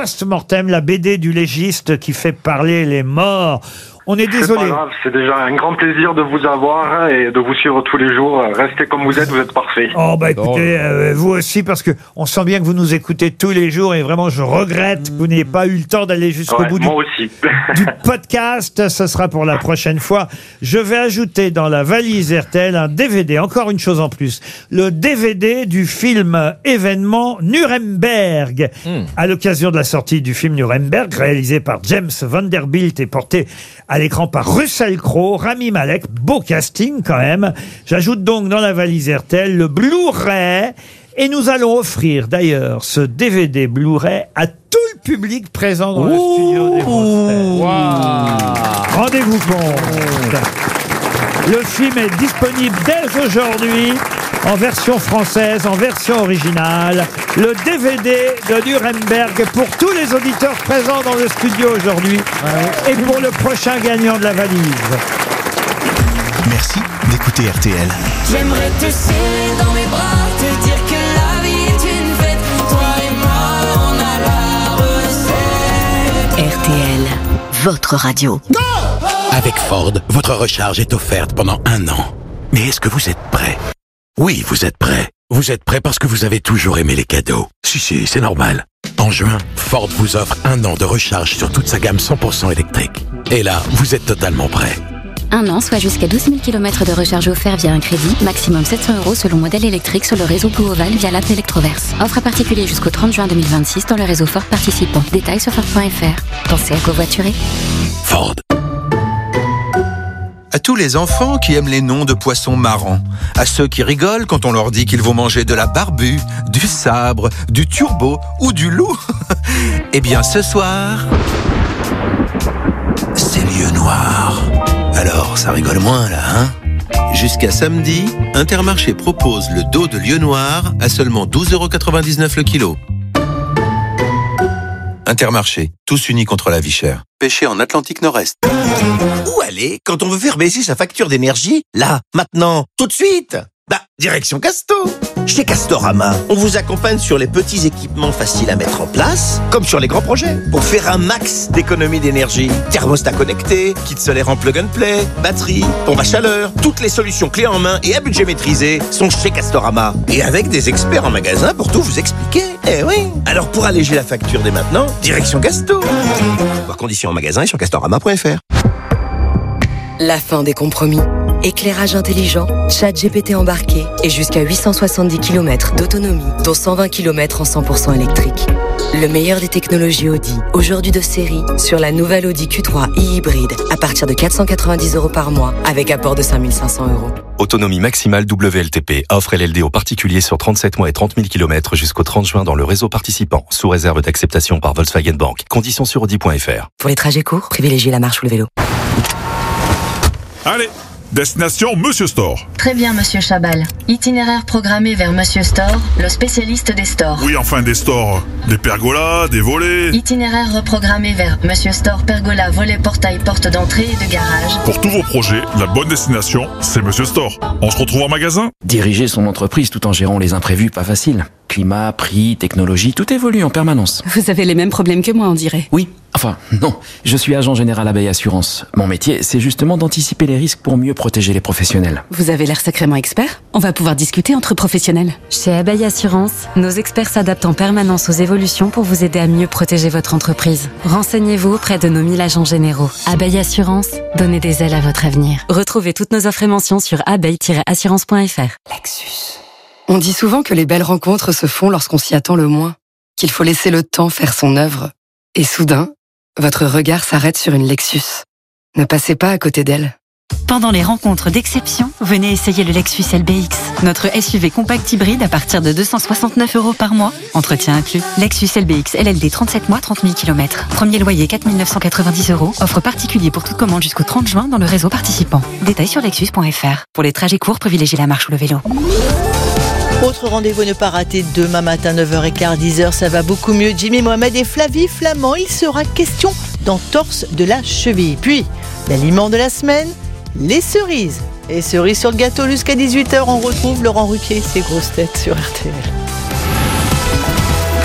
Post-Mortem, la BD du légiste qui fait parler les morts. On est désolé. C'est pas grave, c'est déjà un grand plaisir de vous avoir et de vous suivre tous les jours. Restez comme vous êtes parfait. Oh bah écoutez, vous aussi, parce que on sent bien que vous nous écoutez tous les jours et vraiment je regrette que vous n'ayez pas eu le temps d'aller jusqu'au bout moi aussi. du podcast. Ce sera pour la prochaine fois. Je vais ajouter dans la valise RTL un DVD, encore une chose en plus. Le DVD du film événement Nuremberg. À l'occasion de la sortie du film Nuremberg, réalisé par James Vanderbilt et porté à l'écran par Russell Crowe, Rami Malek, beau casting quand même. J'ajoute donc dans la valise RTL le Blu-ray et nous allons offrir d'ailleurs ce DVD Blu-ray à tout le public présent dans le studio des grosses têtes. Rendez-vous compte. Le film est disponible dès aujourd'hui en version française, en version originale. Le DVD de Nuremberg pour tous les auditeurs présents dans le studio aujourd'hui et pour le prochain gagnant de la valise. Merci d'écouter RTL. J'aimerais te serrer dans mes bras, te dire que la vie est une fête. Toi et moi, on a la recette. RTL, votre radio. Go! Avec Ford, votre recharge est offerte pendant 1 an. Mais est-ce que vous êtes prêt? Oui, vous êtes prêt. Vous êtes prêt parce que vous avez toujours aimé les cadeaux. Si, c'est normal. En juin, Ford vous offre 1 an de recharge sur toute sa gamme 100% électrique. Et là, vous êtes totalement prêt. 1 an, soit jusqu'à 12 000 km de recharge offert via un crédit, maximum 700 € selon modèle électrique sur le réseau Blue Oval via l'app Electroverse. Offre à particulier jusqu'au 30 juin 2026 dans le réseau Ford participant. Détails sur Ford.fr. Pensez à covoiturer. Ford. À tous les enfants qui aiment les noms de poissons marrants, à ceux qui rigolent quand on leur dit qu'ils vont manger de la barbue, du sabre, du turbo ou du loup, eh bien ce soir, c'est lieu noir. Alors ça rigole moins là, hein? Jusqu'à samedi, Intermarché propose le dos de lieu noir à seulement 12,99 € le kilo. Intermarché, tous unis contre la vie chère. Pêché en Atlantique Nord-Est. Où aller quand on veut faire baisser sa facture d'énergie? Là, maintenant, tout de suite? Direction Casto. Chez Castorama, on vous accompagne sur les petits équipements faciles à mettre en place, comme sur les grands projets, pour faire un max d'économie d'énergie. Thermostat connecté, kit solaire en plug and play, batterie, pompe à chaleur, toutes les solutions clés en main et à budget maîtrisé sont chez Castorama. Et avec des experts en magasin pour tout vous expliquer. Eh oui. Alors pour alléger la facture dès maintenant, direction Casto. Voir conditions en magasin et sur castorama.fr. La fin des compromis. Éclairage intelligent, chat GPT embarqué et jusqu'à 870 km d'autonomie, dont 120 km en 100% électrique. Le meilleur des technologies Audi, aujourd'hui de série, sur la nouvelle Audi Q3 e-hybride, à partir de 490 € par mois, avec apport de 5 500 €. Autonomie maximale WLTP. Offre LLD aux particuliers sur 37 mois et 30 000 km jusqu'au 30 juin dans le réseau participant, sous réserve d'acceptation par Volkswagen Bank. Conditions sur Audi.fr. Pour les trajets courts, privilégiez la marche ou le vélo. Allez, destination Monsieur Store. Très bien, Monsieur Chabal. Itinéraire programmé vers Monsieur Store, le spécialiste des stores. Oui, enfin des stores. Des pergolas, des volets. Itinéraire reprogrammé vers Monsieur Store, pergola, volet, portail, porte d'entrée et de garage. Pour tous vos projets, la bonne destination, c'est Monsieur Store. On se retrouve en magasin? Diriger son entreprise tout en gérant les imprévus, pas facile. Climat, prix, technologie, tout évolue en permanence. Vous avez les mêmes problèmes que moi, on dirait. Oui, enfin, non. Je suis agent général Abeille Assurance. Mon métier, c'est justement d'anticiper les risques pour mieux protéger les professionnels. Vous avez l'air sacrément expert. On va pouvoir discuter entre professionnels. Chez Abeille Assurance, nos experts s'adaptent en permanence aux évolutions pour vous aider à mieux protéger votre entreprise. Renseignez-vous auprès de nos 1000 agents généraux. Abeille Assurance, donnez des ailes à votre avenir. Retrouvez toutes nos offres et mentions sur abeille-assurance.fr. Lexus. On dit souvent que les belles rencontres se font lorsqu'on s'y attend le moins, qu'il faut laisser le temps faire son œuvre. Et soudain, votre regard s'arrête sur une Lexus. Ne passez pas à côté d'elle. Pendant les rencontres d'exception, venez essayer le Lexus LBX, notre SUV compact hybride à partir de 269 € par mois. Entretien inclus. Lexus LBX LLD 37 mois, 30 000 km. Premier loyer 4 990 €. Offre particulier pour toute commande jusqu'au 30 juin dans le réseau participant. Détails sur lexus.fr. Pour les trajets courts, privilégiez la marche ou le vélo. Autre rendez-vous ne pas rater demain matin 9h15, 10h, ça va beaucoup mieux. Jimmy Mohamed et Flavie Flamand, il sera question d'entorse de la cheville. Puis, l'aliment de la semaine, les cerises. Et cerises sur le gâteau jusqu'à 18h, on retrouve Laurent Ruquier et ses grosses têtes sur RTL.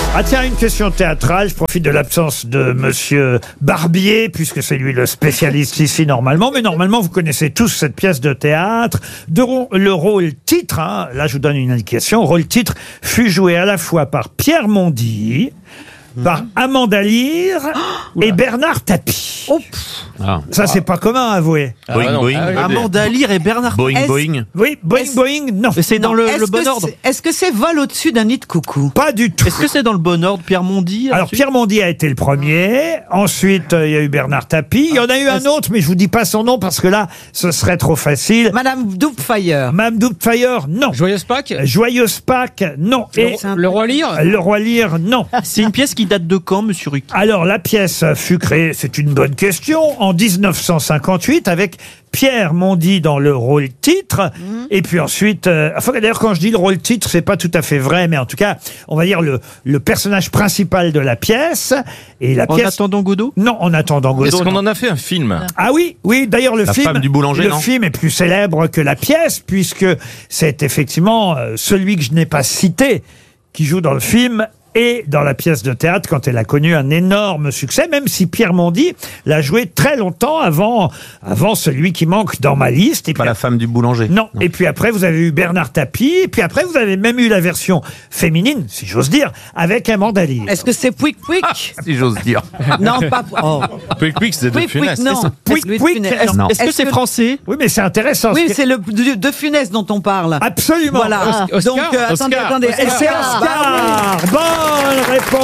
Ah tiens, une question théâtrale. Je profite de l'absence de Monsieur Barbier, puisque c'est lui le spécialiste ici normalement. Mais normalement, vous connaissez tous cette pièce de théâtre. Le rôle titre, hein, là je vous donne une indication, rôle titre fut joué à la fois par Pierre Mondy, par Amanda Lear et Bernard Tapie. Ça, c'est pas commun à avouer. Amanda Lear et Bernard Oui, Boing, non. C'est dans le bon ordre. Est-ce que c'est vol au-dessus d'un nid de coucou? Pas du tout. Est-ce que c'est dans le bon ordre, Pierre Mondy? Alors, Pierre Mondy a été le premier. Ensuite, il y a eu Bernard Tapie. Il y en a eu un autre, mais je vous dis pas son nom parce que là, ce serait trop facile. Madame Doubtfire. Madame Doubtfire, non. Joyeuse Pâques? Joyeuse Pâques, non. Et Le Roi Lear? Le Roi Lear, non. C'est une pièce qui date de quand, monsieur Ruquier? Alors, la pièce fut créée, c'est une bonne question, en 1958 avec Pierre Mondy dans le rôle titre. Et puis ensuite, d'ailleurs, quand je dis le rôle titre, c'est pas tout à fait vrai, mais en tout cas, on va dire le personnage principal de la pièce. Et la pièce. En attendant Godot? Non, en attendant Godot. Est-ce qu'on non. en a fait un film? Ah oui, d'ailleurs, le La film. femme du boulanger, le non film est plus célèbre que la pièce, puisque c'est effectivement celui que je n'ai pas cité qui joue dans le film et dans la pièce de théâtre quand elle a connu un énorme succès, même si Pierre Mondy l'a joué très longtemps avant celui qui manque dans ma liste. Et Pas la femme du boulanger. Non. Et puis après, vous avez eu Bernard Tapie. Et puis après, vous avez même eu la version féminine, si j'ose dire, avec Amanda Lear. Est-ce que c'est Pouic Pouic? Si j'ose dire. Non, pas. Oh. Pouic, c'est de Pouic Pouic, Funès. non. Pouic Pouic, non. Est-ce que c'est français? Oui, mais c'est intéressant. Oui, c'est le de Funès dont on parle. Absolument. Voilà. Oscar. Donc, attendez. Et c'est Oscar. Bonne réponse.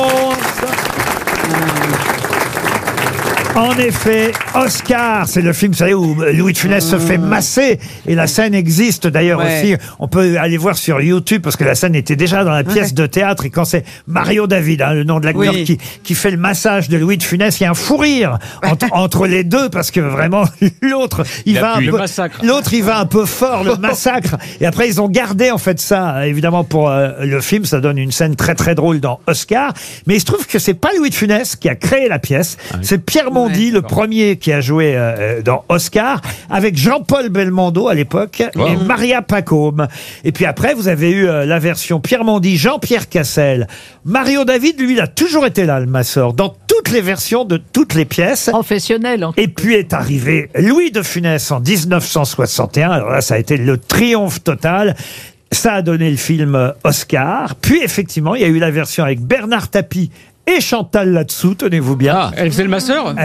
En effet, Oscar, c'est le film, vous savez, où Louis de Funès se fait masser. Et la scène existe d'ailleurs aussi. On peut aller voir sur YouTube parce que la scène était déjà dans la pièce de théâtre. Et quand c'est Mario David, hein, le nom de l'acteur qui fait le massage de Louis de Funès, il y a un fou rire entre les deux parce que vraiment, l'autre, il va un peu fort, le massacre. Et après, ils ont gardé en fait ça, évidemment, pour le film. Ça donne une scène très très drôle dans Oscar. Mais il se trouve que c'est pas Louis de Funès qui a créé la pièce. C'est Pierre Mondy, le premier qui a joué dans Oscar, avec Jean-Paul Belmondo à l'époque et Maria Pacôme. Et puis après, vous avez eu la version Pierre Mondy, Jean-Pierre Cassel. Mario David, lui, il a toujours été là, le masseur, dans toutes les versions de toutes les pièces. Professionnel. Et puis est arrivé Louis de Funès en 1961. Alors là, ça a été le triomphe total. Ça a donné le film Oscar. Puis effectivement, il y a eu la version avec Bernard Tapie et Chantal là-dessous, tenez-vous bien. Ah, elle faisait le masseur?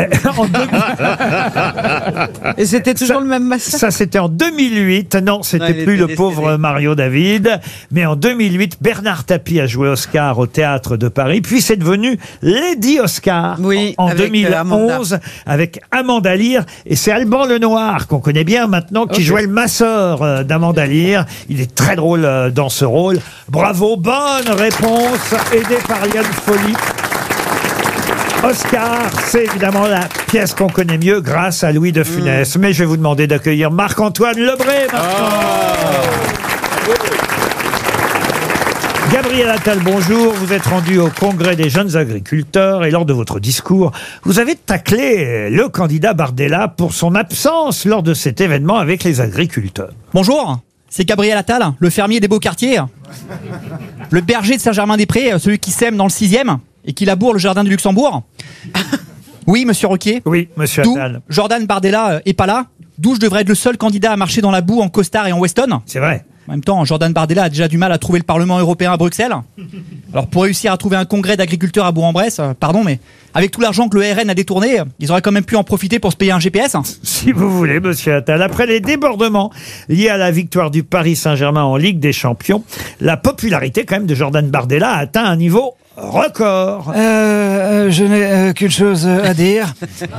Et c'était toujours le même masseur? Ça, c'était en 2008. Non, c'était plus le pauvre Mario David. Mais en 2008, Bernard Tapie a joué Oscar au Théâtre de Paris. Puis c'est devenu Lady Oscar en 2011 avec Amanda Lear. Et c'est Alban Lenoir, qu'on connaît bien maintenant, qui jouait le masseur d'Amanda Lear. Il est très drôle dans ce rôle. Bravo, bonne réponse, aidé par Liane Folly. Oscar, c'est évidemment la pièce qu'on connaît mieux grâce à Louis de Funès. Mais je vais vous demander d'accueillir Marc-Antoine Lebré maintenant. Gabriel Attal, bonjour. Vous êtes rendu au Congrès des jeunes agriculteurs et lors de votre discours, vous avez taclé le candidat Bardella pour son absence lors de cet événement avec les agriculteurs. Bonjour, c'est Gabriel Attal, le fermier des beaux quartiers, le berger de Saint-Germain-des-Prés, celui qui sème dans le 6e et qui laboure le jardin du Luxembourg. Oui, monsieur Ruquier. Oui, monsieur Attal. Jordan Bardella est pas là. D'où je devrais être le seul candidat à marcher dans la boue en costard et en Weston. C'est vrai. En même temps, Jordan Bardella a déjà du mal à trouver le Parlement européen à Bruxelles. Alors pour réussir à trouver un congrès d'agriculteurs à Bourg-en-Bresse, pardon, mais avec tout l'argent que le RN a détourné, ils auraient quand même pu en profiter pour se payer un GPS. Si vous voulez, monsieur Attal. Après les débordements liés à la victoire du Paris Saint-Germain en Ligue des Champions, la popularité quand même de Jordan Bardella a atteint un niveau record. Je n'ai qu'une chose à dire.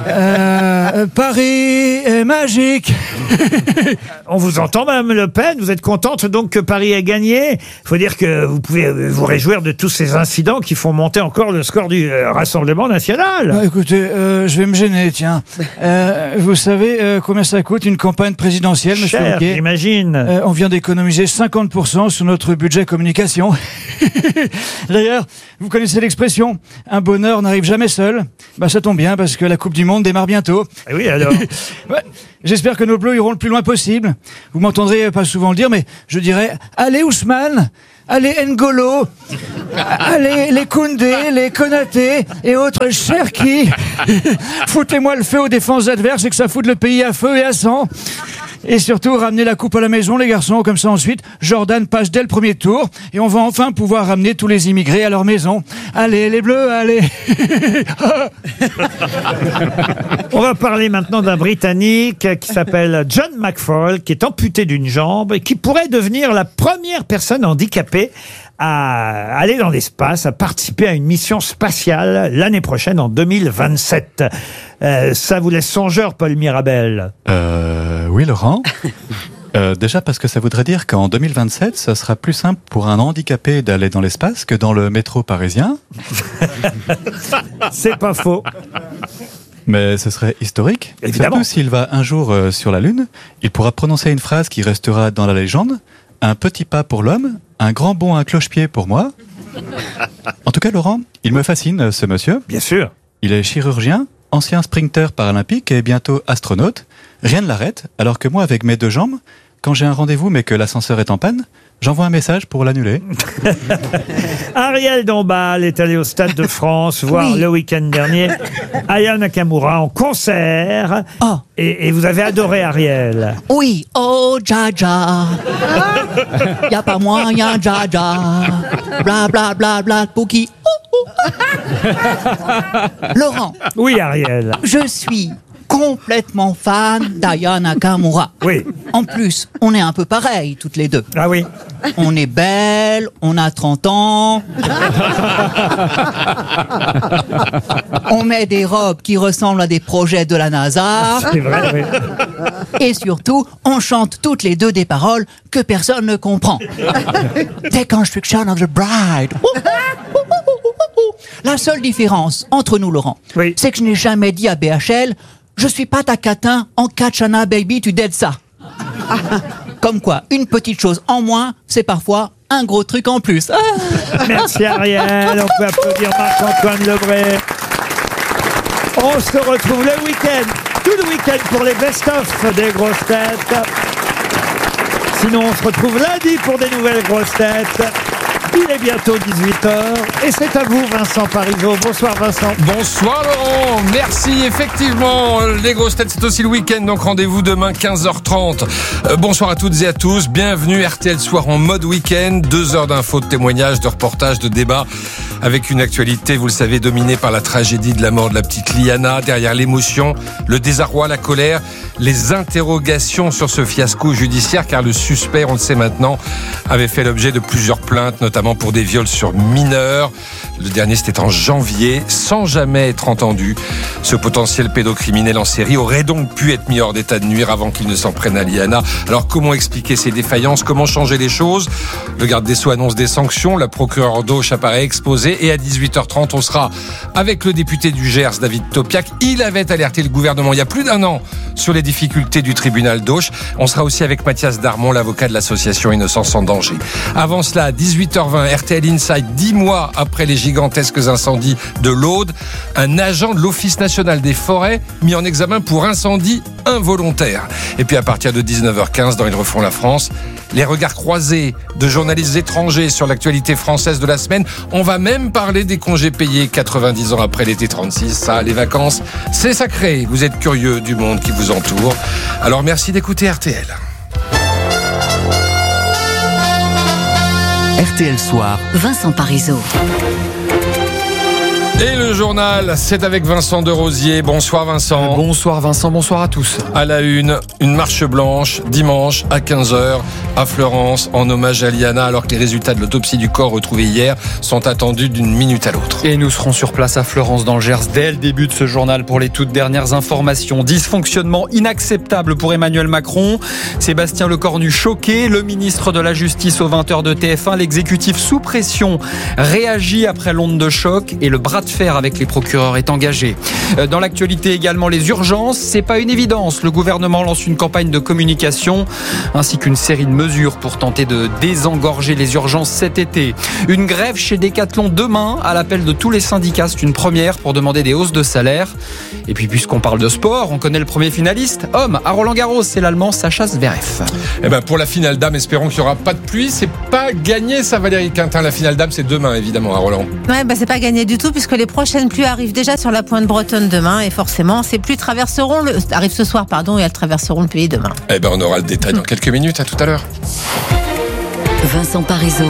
Paris est magique. On vous entend, Mme Le Pen. Vous êtes contente donc que Paris ait gagné. Il faut dire que vous pouvez vous réjouir de tous ces incidents qui font monter encore le score du Rassemblement national. Écoutez, je vais me gêner, tiens. Vous savez combien ça coûte une campagne présidentielle, monsieur Cher, Ruquier ? j'imagine. On vient d'économiser 50% sur notre budget communication. D'ailleurs, vous connaissez l'expression, un bonheur n'arrive jamais seul, Bah ça tombe bien parce que la Coupe du Monde démarre bientôt. Et oui, alors. Ouais, j'espère que nos Bleus iront le plus loin possible. Vous m'entendrez pas souvent le dire, mais je dirais allez Ousmane, allez N'Golo, allez les Koundé, les Konaté et autres Cherki. Foutez-moi le feu aux défenses adverses et que ça foute le pays à feu et à sang. Et surtout, ramenez la coupe à la maison, les garçons, comme ça ensuite, Jordan passe dès le premier tour, et on va enfin pouvoir ramener tous les immigrés à leur maison. Allez, les Bleus, allez. On va parler maintenant d'un Britannique qui s'appelle John McFall, qui est amputé d'une jambe et qui pourrait devenir la première personne handicapée à aller dans l'espace, à participer à une mission spatiale l'année prochaine, en 2027. Ça vous laisse songeur, Paul Mirabel? Oui, Laurent. Déjà parce que ça voudrait dire qu'en 2027, ça sera plus simple pour un handicapé d'aller dans l'espace que dans le métro parisien. C'est pas faux. Mais ce serait historique. Évidemment. Surtout s'il va un jour sur la Lune, il pourra prononcer une phrase qui restera dans la légende. Un petit pas pour l'homme, un grand bond à cloche-pied pour moi. En tout cas, Laurent, il me fascine, ce monsieur. Bien sûr. Il est chirurgien, ancien sprinter paralympique et bientôt astronaute. Rien ne l'arrête, alors que moi, avec mes 2 jambes, quand j'ai un rendez-vous mais que l'ascenseur est en panne, j'envoie un message pour l'annuler. Ariel Dombal est allé au Stade de France voir le week-end dernier Aya Nakamura en concert. Et vous avez adoré Ariel. Oui, oh Jaja, y a pas moyen Jaja, bla bla bla bla Pookie. Laurent. Oui, Ariel. Je suis complètement fan d'Aya Nakamura. Oui. En plus, on est un peu pareils toutes les deux. Ah oui. On est belles, on a 30 ans. On met des robes qui ressemblent à des projets de la NASA. C'est vrai, oui. Et surtout, on chante toutes les deux des paroles que personne ne comprend. Deconstruction of the Bride. La seule différence entre nous, Laurent, c'est que je n'ai jamais dit à BHL « Je suis pas ta catin, en Katchana baby, tu dead ça ». Comme quoi, une petite chose en moins, c'est parfois un gros truc en plus. Merci Ariel, on peut applaudir Marc-Antoine Lebré. On se retrouve le week-end, tout le week-end pour les best-of des grosses têtes. Sinon, on se retrouve lundi pour des nouvelles grosses têtes. Il est bientôt 18h et c'est à vous Vincent Parisot. Bonsoir Vincent. Bonsoir Laurent, merci. Effectivement, les grosses têtes c'est aussi le week-end, donc rendez-vous demain 15h30. Bonsoir à toutes et à tous, bienvenue RTL Soir en mode week-end. 2 heures d'infos, de témoignages, de reportages, de débats avec une actualité, vous le savez, dominée par la tragédie de la mort de la petite Liana. Derrière l'émotion, le désarroi, la colère, les interrogations sur ce fiasco judiciaire, car le suspect, on le sait maintenant, avait fait l'objet de plusieurs plaintes, notamment pour des viols sur mineurs. Le dernier, c'était en janvier, sans jamais être entendu. Ce potentiel pédocriminel en série aurait donc pu être mis hors d'état de nuire avant qu'il ne s'en prenne à Liana. Alors, comment expliquer ces défaillances? Comment changer les choses? Le garde des Sceaux annonce des sanctions. La procureure d'Auch apparaît exposée. Et à 18h30, on sera avec le député du Gers, David Topiak. Il avait alerté le gouvernement il y a plus d'1 an sur les difficultés du tribunal d'Auch. On sera aussi avec Mathias Darmon, l'avocat de l'association Innocence en danger. Avant cela, à 18h20, RTL Inside, 10 mois après les gigantesques incendies de l'Aude, un agent de l'Office national des forêts mis en examen pour incendie involontaire. Et puis à partir de 19h15, dans Ils refont la France, les regards croisés de journalistes étrangers sur l'actualité française de la semaine. On va même parler des congés payés 90 ans après l'été 36. Ça, les vacances, c'est sacré. Vous êtes curieux du monde qui vous entoure. Alors merci d'écouter RTL. RTL Soir, Vincent Parisot. Et le journal, c'est avec Vincent de Rosier. Bonsoir Vincent. Bonsoir Vincent, bonsoir à tous. À la une marche blanche dimanche à 15h à Fleurance en hommage à Liana, alors que les résultats de l'autopsie du corps retrouvé hier sont attendus d'une minute à l'autre. Et nous serons sur place à Fleurance dans le Gers dès le début de ce journal pour les toutes dernières informations. Dysfonctionnement inacceptable pour Emmanuel Macron. Sébastien Lecornu choqué. Le ministre de la Justice aux 20h de TF1. L'exécutif sous pression réagit après l'onde de choc et le bras de fer avec avec les procureurs est engagé. Dans l'actualité également, les urgences, c'est pas une évidence. Le gouvernement lance une campagne de communication ainsi qu'une série de mesures pour tenter de désengorger les urgences cet été. Une grève chez Decathlon demain à l'appel de tous les syndicats, c'est une première pour demander des hausses de salaire. Et puis puisqu'on parle de sport, on connaît le premier finaliste, homme à Roland-Garros, c'est l'Allemand Sacha Zverev. Eh ben pour la finale dame, espérons qu'il n'y aura pas de pluie. C'est pas gagné ça, Valérie Quintin. La finale dame, c'est demain évidemment à Roland. Ouais, c'est pas gagné du tout puisque les prochaines pluies arrivent déjà sur la pointe bretonne demain et forcément ces pluies arrivent ce soir et elles traverseront le pays demain. Eh ben on aura le détail dans quelques minutes. À tout à l'heure. Vincent Parisot.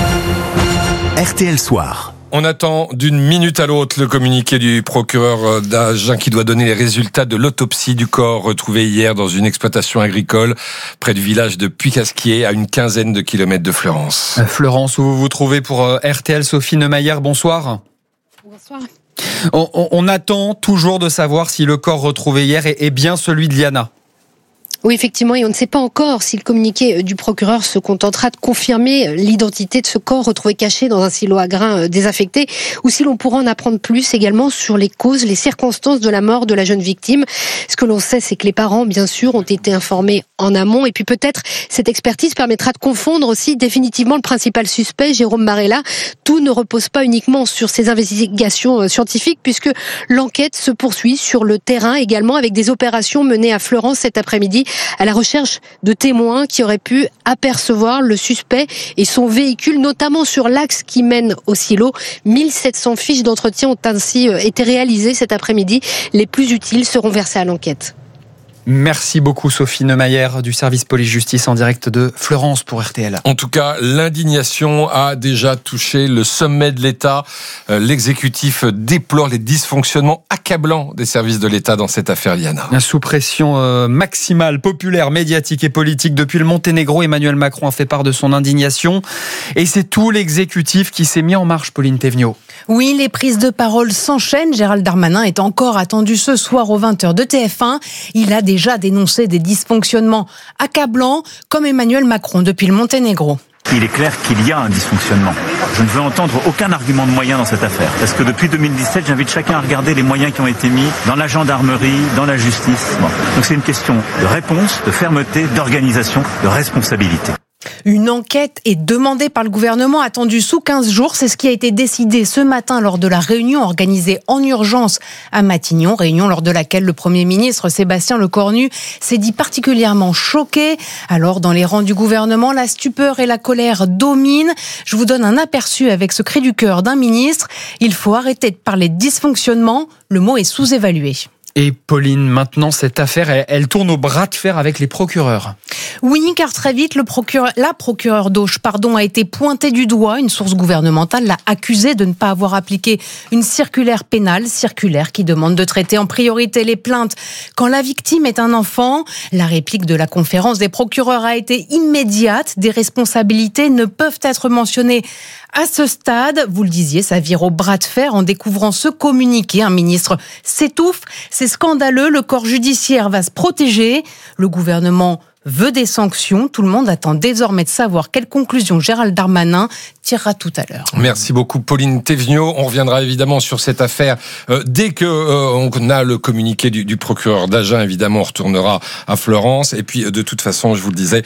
RTL Soir. On attend d'une minute à l'autre le communiqué du procureur d'Agen qui doit donner les résultats de l'autopsie du corps retrouvé hier dans une exploitation agricole près du village de Puy-Casquier, à une quinzaine de kilomètres de Fleurance. Fleurance, où vous vous trouvez pour RTL, Sophie Neumayer, bonsoir. Bonsoir. On attend toujours de savoir si le corps retrouvé hier est bien celui de Liana. Oui, effectivement, et on ne sait pas encore si le communiqué du procureur se contentera de confirmer l'identité de ce corps retrouvé caché dans un silo à grains désaffecté, ou si l'on pourra en apprendre plus également sur les causes, les circonstances de la mort de la jeune victime. Ce que l'on sait, c'est que les parents, bien sûr, ont été informés en amont, et puis peut-être cette expertise permettra de confondre aussi définitivement le principal suspect, Jérôme Marella. Tout ne repose pas uniquement sur ces investigations scientifiques, puisque l'enquête se poursuit sur le terrain également, avec des opérations menées à Fleurance cet après-midi, à la recherche de témoins qui auraient pu apercevoir le suspect et son véhicule, notamment sur l'axe qui mène au silo. 1700 fiches d'entretien ont ainsi été réalisées cet après-midi. Les plus utiles seront versées à l'enquête. Merci beaucoup Sophie Neumayer du service police-justice en direct de Fleurance pour RTL. En tout cas, l'indignation a déjà touché le sommet de l'État. L'exécutif déplore les dysfonctionnements accablants des services de l'État dans cette affaire Liana. Sous pression maximale, populaire, médiatique et politique depuis le Monténégro, Emmanuel Macron a fait part de son indignation. Et c'est tout l'exécutif qui s'est mis en marche, Pauline Thévenot. Oui, les prises de parole s'enchaînent. Gérald Darmanin est encore attendu ce soir aux 20h de TF1. Il a déjà dénoncé des dysfonctionnements accablants, comme Emmanuel Macron depuis le Monténégro. Il est clair qu'il y a un dysfonctionnement. Je ne veux entendre aucun argument de moyens dans cette affaire. Parce que depuis 2017, j'invite chacun à regarder les moyens qui ont été mis dans la gendarmerie, dans la justice. Donc c'est une question de réponse, de fermeté, d'organisation, de responsabilité. Une enquête est demandée par le gouvernement, attendue sous 15 jours. C'est ce qui a été décidé ce matin lors de la réunion organisée en urgence à Matignon. Réunion lors de laquelle le Premier ministre Sébastien Lecornu s'est dit particulièrement choqué. Alors, dans les rangs du gouvernement, la stupeur et la colère dominent. Je vous donne un aperçu avec ce cri du cœur d'un ministre. Il faut arrêter de parler de dysfonctionnement. Le mot est sous-évalué. Et Pauline, maintenant cette affaire, elle tourne au bras de fer avec les procureurs. Oui, car très vite, la procureure d'Auch a été pointée du doigt. Une source gouvernementale l'a accusée de ne pas avoir appliqué une circulaire pénale, circulaire qui demande de traiter en priorité les plaintes quand la victime est un enfant. La réplique de la conférence des procureurs a été immédiate. Des responsabilités ne peuvent être mentionnées à ce stade. Vous le disiez, ça vire au bras de fer en découvrant ce communiqué. Un ministre s'étouffe. C'est scandaleux. Le corps judiciaire va se protéger. Le gouvernement veut des sanctions. Tout le monde attend désormais de savoir quelle conclusion Gérald Darmanin tirera tout à l'heure. Merci beaucoup Pauline Thévenot. On reviendra évidemment sur cette affaire dès que on a le communiqué du procureur d'Agen. Évidemment, on retournera à Fleurance. Et puis de toute façon, je vous le disais,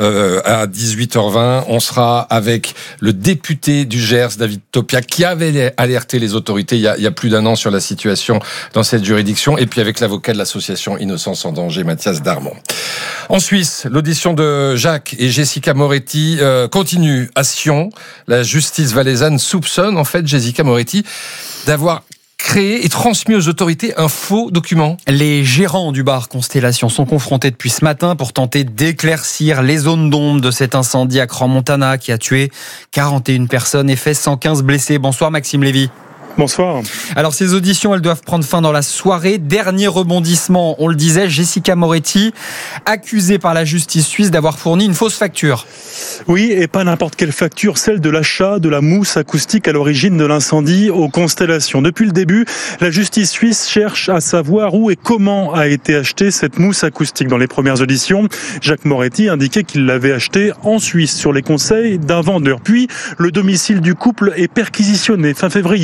à 18h20, on sera avec le député du Gers, David Topiak, qui avait alerté les autorités il y a plus d'un an sur la situation dans cette juridiction. Et puis avec l'avocat de l'association Innocence en danger, Mathias Darmon. En Suisse, l'audition de Jacques et Jessica Moretti continue à Sion. La justice valaisanne soupçonne en fait Jessica Moretti d'avoir créé et transmis aux autorités un faux document. Les gérants du bar Constellation sont confrontés depuis ce matin pour tenter d'éclaircir les zones d'ombre de cet incendie à Crans-Montana qui a tué 41 personnes et fait 115 blessés. Bonsoir Maxime Lévy. Bonsoir. Alors ces auditions, elles doivent prendre fin dans la soirée. Dernier rebondissement, on le disait, Jessica Moretti, accusée par la justice suisse d'avoir fourni une fausse facture. Oui, et pas n'importe quelle facture, celle de l'achat de la mousse acoustique à l'origine de l'incendie aux Constellations. Depuis le début, la justice suisse cherche à savoir où et comment a été achetée cette mousse acoustique. Dans les premières auditions, Jacques Moretti indiquait qu'il l'avait achetée en Suisse sur les conseils d'un vendeur. Puis, le domicile du couple est perquisitionné fin février. Là,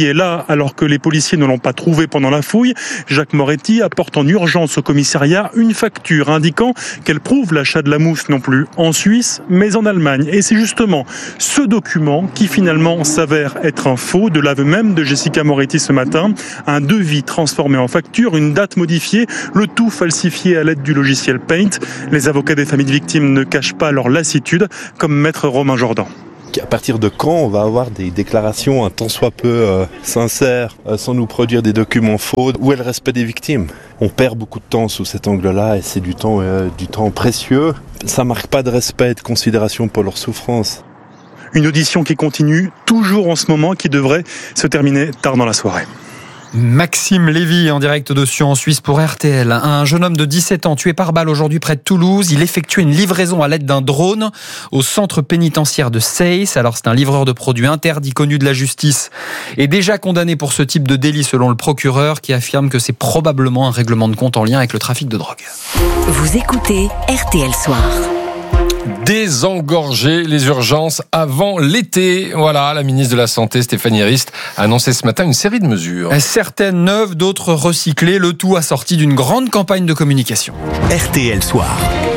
là alors que les policiers ne l'ont pas trouvé pendant la fouille. Jacques Moretti apporte en urgence au commissariat une facture indiquant qu'elle prouve l'achat de la mousse non plus en Suisse mais en Allemagne. Et c'est justement ce document qui finalement s'avère être un faux, de l'aveu même de Jessica Moretti ce matin. Un devis transformé en facture, une date modifiée, le tout falsifié à l'aide du logiciel Paint. Les avocats des familles de victimes ne cachent pas leur lassitude, comme maître Romain Jordan. À partir de quand on va avoir des déclarations un tant soit peu sincères, sans nous produire des documents faux? Où est le respect des victimes? On perd beaucoup de temps sous cet angle-là et c'est du temps précieux. Ça marque pas de respect et de considération pour leur souffrance. Une audition qui continue toujours en ce moment, qui devrait se terminer tard dans la soirée. Maxime Lévy en direct de Sion en Suisse pour RTL. Un jeune homme de 17 ans tué par balle aujourd'hui près de Toulouse. Il effectuait une livraison à l'aide d'un drone au centre pénitentiaire de Seyss. Alors c'est un livreur de produits interdits connu de la justice et déjà condamné pour ce type de délit selon le procureur qui affirme que c'est probablement un règlement de compte en lien avec le trafic de drogue. Vous écoutez RTL Soir. Désengorger les urgences avant l'été. Voilà, la ministre de la Santé, Stéphanie Rist, a annoncé ce matin une série de mesures. Certaines neuves, d'autres recyclées, le tout assorti d'une grande campagne de communication. RTL Soir.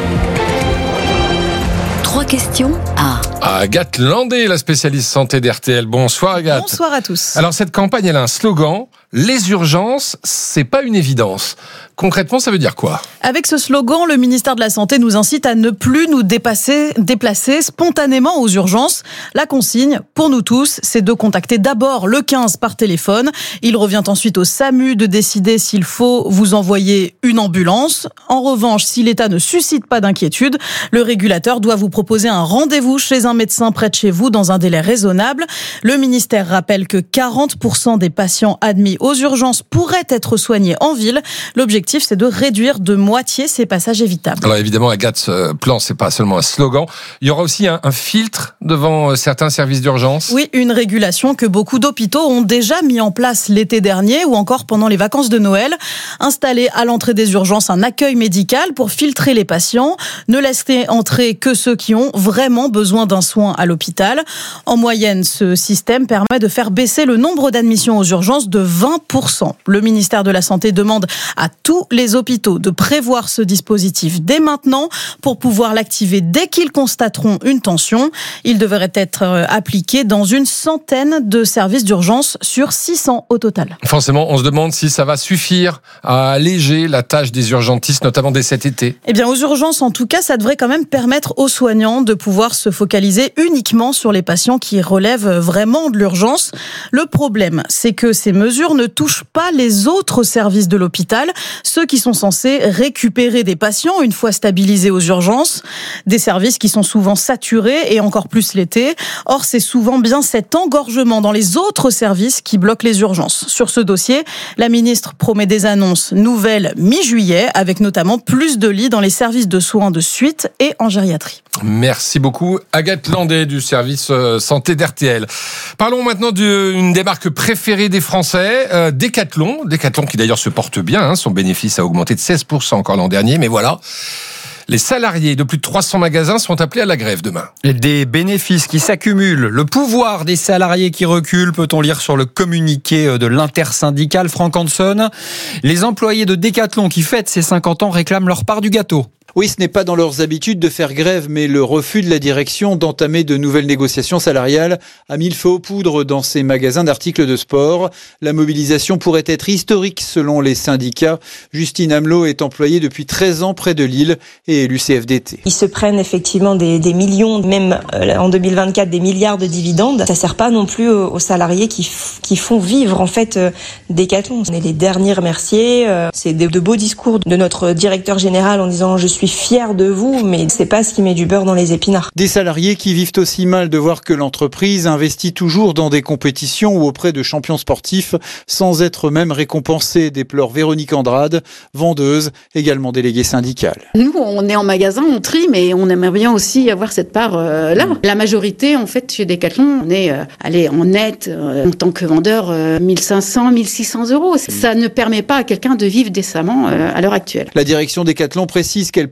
3 questions à Agathe Landé, la spécialiste santé d'RTL. Bonsoir Agathe. Bonsoir à tous. Alors cette campagne, elle a un slogan. Les urgences, c'est pas une évidence. Concrètement, ça veut dire quoi? Avec ce slogan, le ministère de la Santé nous incite à ne plus nous déplacer spontanément aux urgences. La consigne, pour nous tous, c'est de contacter d'abord le 15 par téléphone. Il revient ensuite au SAMU de décider s'il faut vous envoyer une ambulance. En revanche, si l'État ne suscite pas d'inquiétude, le régulateur doit vous proposer un rendez-vous chez un médecin près de chez vous dans un délai raisonnable. Le ministère rappelle que 40% des patients admis aux urgences pourraient être soignés en ville. L'objectif, c'est de réduire de moitié ces passages évitables. Alors évidemment, Agathe, ce plan, c'est pas seulement un slogan. Il y aura aussi un filtre devant certains services d'urgence. Oui, une régulation que beaucoup d'hôpitaux ont déjà mis en place l'été dernier ou encore pendant les vacances de Noël. Installer à l'entrée des urgences un accueil médical pour filtrer les patients. Ne laisser entrer que ceux qui ont vraiment besoin d'un soin à l'hôpital. En moyenne, ce système permet de faire baisser le nombre d'admissions aux urgences de 20%. Le ministère de la Santé demande à tous les hôpitaux de prévoir ce dispositif dès maintenant pour pouvoir l'activer dès qu'ils constateront une tension. Il devrait être appliqué dans une centaine de services d'urgence sur 600 au total. Forcément, on se demande si ça va suffire à alléger la tâche des urgentistes, notamment dès cet été. Eh bien, aux urgences, en tout cas, ça devrait quand même permettre aux soignants de pouvoir se focaliser uniquement sur les patients qui relèvent vraiment de l'urgence. Le problème, c'est que ces mesures ne touchent pas les autres services de l'hôpital, ceux qui sont censés récupérer des patients une fois stabilisés aux urgences, des services qui sont souvent saturés et encore plus l'été. Or, c'est souvent bien cet engorgement dans les autres services qui bloque les urgences. Sur ce dossier, la ministre promet des annonces nouvelles mi-juillet, avec notamment plus de lits dans les services de soins de suite et en gériatrie. Merci beaucoup, Agathe Landé du service santé d'RTL. Parlons maintenant d'une des marques préférées des Français, Decathlon. Decathlon qui d'ailleurs se porte bien, son bénéfice a augmenté de 16% encore l'an dernier, mais voilà. Les salariés de plus de 300 magasins sont appelés à la grève demain. Des bénéfices qui s'accumulent. Le pouvoir des salariés qui recule, peut-on lire sur le communiqué de l'intersyndicale Franck Hanson. Les employés de Decathlon qui fêtent ses 50 ans réclament leur part du gâteau. Oui, ce n'est pas dans leurs habitudes de faire grève, mais le refus de la direction d'entamer de nouvelles négociations salariales a mis le feu aux poudres dans ces magasins d'articles de sport. La mobilisation pourrait être historique selon les syndicats. Justine Hamelot est employée depuis 13 ans près de Lille et élue CFDT. Ils se prennent effectivement des millions, même en 2024 des milliards de dividendes. Ça sert pas non plus aux salariés qui font vivre en fait Decathlon. On est les derniers remerciés. C'est de beaux discours de notre directeur général en disant je suis fier de vous, mais c'est pas ce qui met du beurre dans les épinards. Des salariés qui vivent aussi mal de voir que l'entreprise investit toujours dans des compétitions ou auprès de champions sportifs sans être même récompensés, déplore Véronique Andrade, vendeuse, également déléguée syndicale. Nous, on est en magasin, on trie, mais on aimerait bien aussi avoir cette part-là. La majorité, en fait, chez Decathlon, on est en net, en tant que vendeur, 1500, 1600 euros. Ça ne permet pas à quelqu'un de vivre décemment à l'heure actuelle. La direction Decathlon précise qu'elle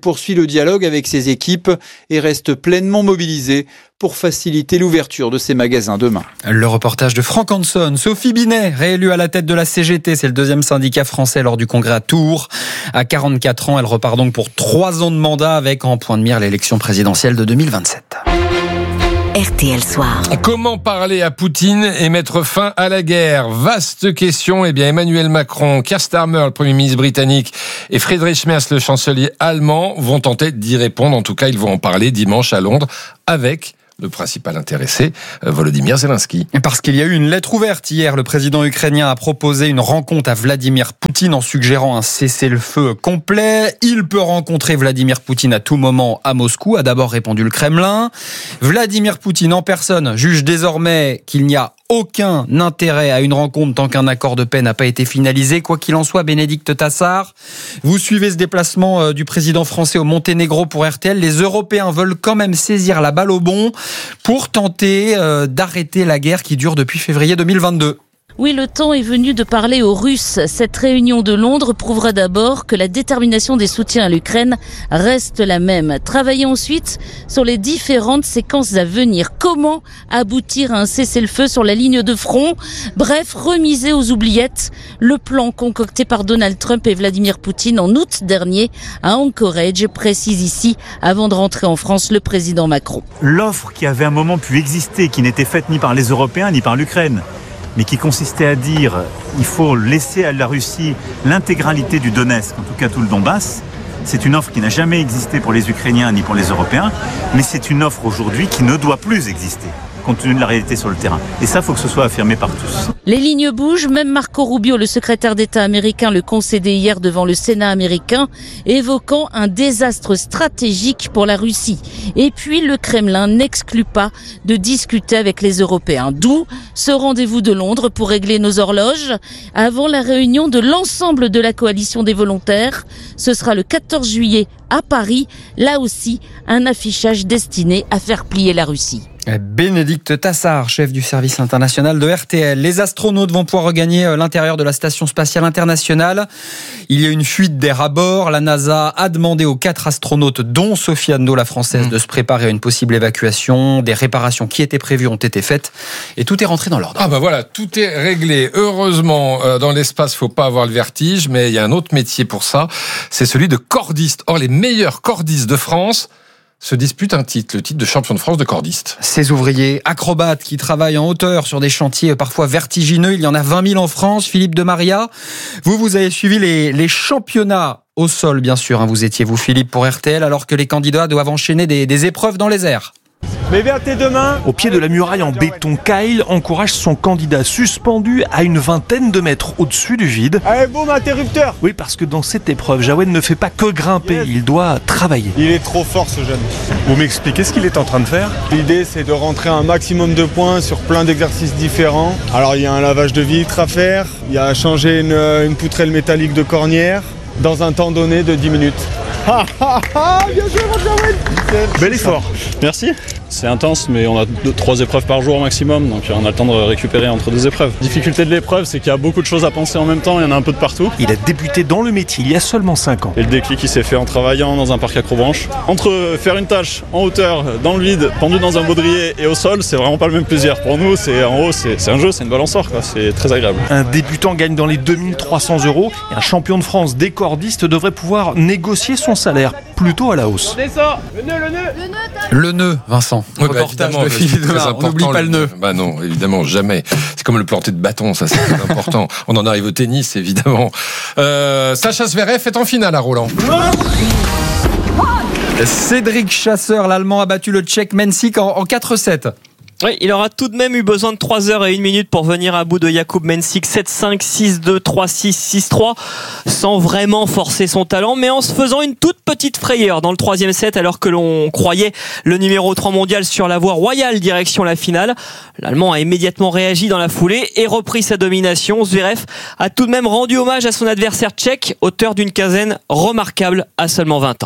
poursuit le dialogue avec ses équipes et reste pleinement mobilisée pour faciliter l'ouverture de ces magasins demain. Le reportage de Franck Hanson. Sophie Binet, réélue à la tête de la CGT, c'est le deuxième syndicat français lors du congrès à Tours. À 44 ans, elle repart donc pour 3 ans de mandat avec en point de mire l'élection présidentielle de 2027. RTL Soir. Comment parler à Poutine et mettre fin à la guerre? Vaste question. Eh bien, Emmanuel Macron, Keir Starmer, le Premier ministre britannique, et Friedrich Merz, le chancelier allemand, vont tenter d'y répondre. En tout cas, ils vont en parler dimanche à Londres avec le principal intéressé, Volodymyr Zelensky. Parce qu'il y a eu une lettre ouverte hier, le président ukrainien a proposé une rencontre à Vladimir Poutine en suggérant un cessez-le-feu complet. Il peut rencontrer Vladimir Poutine à tout moment à Moscou, a d'abord répondu le Kremlin. Vladimir Poutine en personne juge désormais qu'il n'y a aucun intérêt à une rencontre tant qu'un accord de paix n'a pas été finalisé. Quoi qu'il en soit, Bénédicte Tassard, vous suivez ce déplacement du président français au Monténégro pour RTL. Les Européens veulent quand même saisir la balle au bond pour tenter d'arrêter la guerre qui dure depuis février 2022. Oui, le temps est venu de parler aux Russes. Cette réunion de Londres prouvera d'abord que la détermination des soutiens à l'Ukraine reste la même. Travailler ensuite sur les différentes séquences à venir. Comment aboutir à un cessez-le-feu sur la ligne de front? Bref, remiser aux oubliettes le plan concocté par Donald Trump et Vladimir Poutine en août dernier à Anchorage, précise ici, avant de rentrer en France, le président Macron. L'offre qui avait un moment pu exister, qui n'était faite ni par les Européens ni par l'Ukraine, mais qui consistait à dire il faut laisser à la Russie l'intégralité du Donetsk, en tout cas tout le Donbass. C'est une offre qui n'a jamais existé pour les Ukrainiens ni pour les Européens, mais c'est une offre aujourd'hui qui ne doit plus exister, compte tenu de la réalité sur le terrain. Et ça, il faut que ce soit affirmé par tous. Les lignes bougent, même Marco Rubio, le secrétaire d'État américain, le concédait hier devant le Sénat américain, évoquant un désastre stratégique pour la Russie. Et puis le Kremlin n'exclut pas de discuter avec les Européens. D'où ce rendez-vous de Londres pour régler nos horloges avant la réunion de l'ensemble de la coalition des volontaires. Ce sera le 14 juillet à Paris. Là aussi, un affichage destiné à faire plier la Russie. Bénédicte Tassard, chef du service international de RTL. Les astronautes vont pouvoir regagner l'intérieur de la Station spatiale internationale. Il y a une fuite d'air à bord. La NASA a demandé aux 4 astronautes, dont Sophie Anno, la française, de se préparer à une possible évacuation. Des réparations qui étaient prévues ont été faites et tout est rentré dans l'ordre. Ah bah voilà, tout est réglé. Heureusement, dans l'espace, faut pas avoir le vertige, mais il y a un autre métier pour ça, c'est celui de cordiste. Or, les meilleurs cordistes de France se disputent un titre, le titre de champion de France de cordiste. Ces ouvriers acrobates qui travaillent en hauteur sur des chantiers parfois vertigineux, il y en a 20 000 en France. Philippe de Maria, vous avez suivi les championnats au sol, bien sûr. Vous étiez, vous, Philippe, pour RTL, alors que les candidats doivent enchaîner des épreuves dans les airs. Mais vers tes deux mains. Au pied de la muraille en béton, Kyle encourage son candidat suspendu à une vingtaine de mètres au-dessus du vide. Allez, boum, interrupteur. Oui, parce que dans cette épreuve, Jawen ne fait pas que grimper, il doit travailler. Il est trop fort, ce jeune. Vous m'expliquez ce qu'il est en train de faire? L'idée, c'est de rentrer un maximum de points sur plein d'exercices différents. Alors, il y a un lavage de vitres à faire, il y a à changer une poutrelle métallique de cornière dans un temps donné de 10 minutes. Bien joué, mon Jawen. Bel effort. Merci. C'est intense, mais on a 3 épreuves par jour maximum, donc on a le temps de récupérer entre 2 épreuves. La difficulté de l'épreuve, c'est qu'il y a beaucoup de choses à penser en même temps, il y en a un peu de partout. Il a débuté dans le métier il y a seulement 5 ans. Et le déclic, il s'est fait en travaillant dans un parc accrobranche. Entre faire une tâche en hauteur, dans le vide, pendu dans un baudrier et au sol, c'est vraiment pas le même plaisir. Pour nous, c'est en haut, c'est un jeu, c'est une balançoire, quoi. C'est très agréable. Un débutant gagne dans les 2300 € et un champion de France des cordistes devrait pouvoir négocier son salaire plutôt à la hausse. On descend. Le nœud, Vincent. Oui, reportage de Philippe de Maria. On n'oublie pas le nœud. Bah non, évidemment, jamais. C'est comme le planter de bâton, ça c'est très important. On en arrive au tennis, évidemment. Sacha Zverev est en finale à Roland. Cédric Chasseur, l'Allemand, a battu le Tchèque Mensik en 4-7. Oui, il aura tout de même eu besoin de 3 heures et 1 minute pour venir à bout de Jakub Mensik. 7-5, 6-2, 3-6, 6-3, sans vraiment forcer son talent, mais en se faisant une toute petite frayeur dans le 3e set, alors que l'on croyait le numéro 3 mondial sur la voie royale direction la finale. L'Allemand a immédiatement réagi dans la foulée et repris sa domination. Zverev a tout de même rendu hommage à son adversaire tchèque, auteur d'une quinzaine remarquable à seulement 20 ans.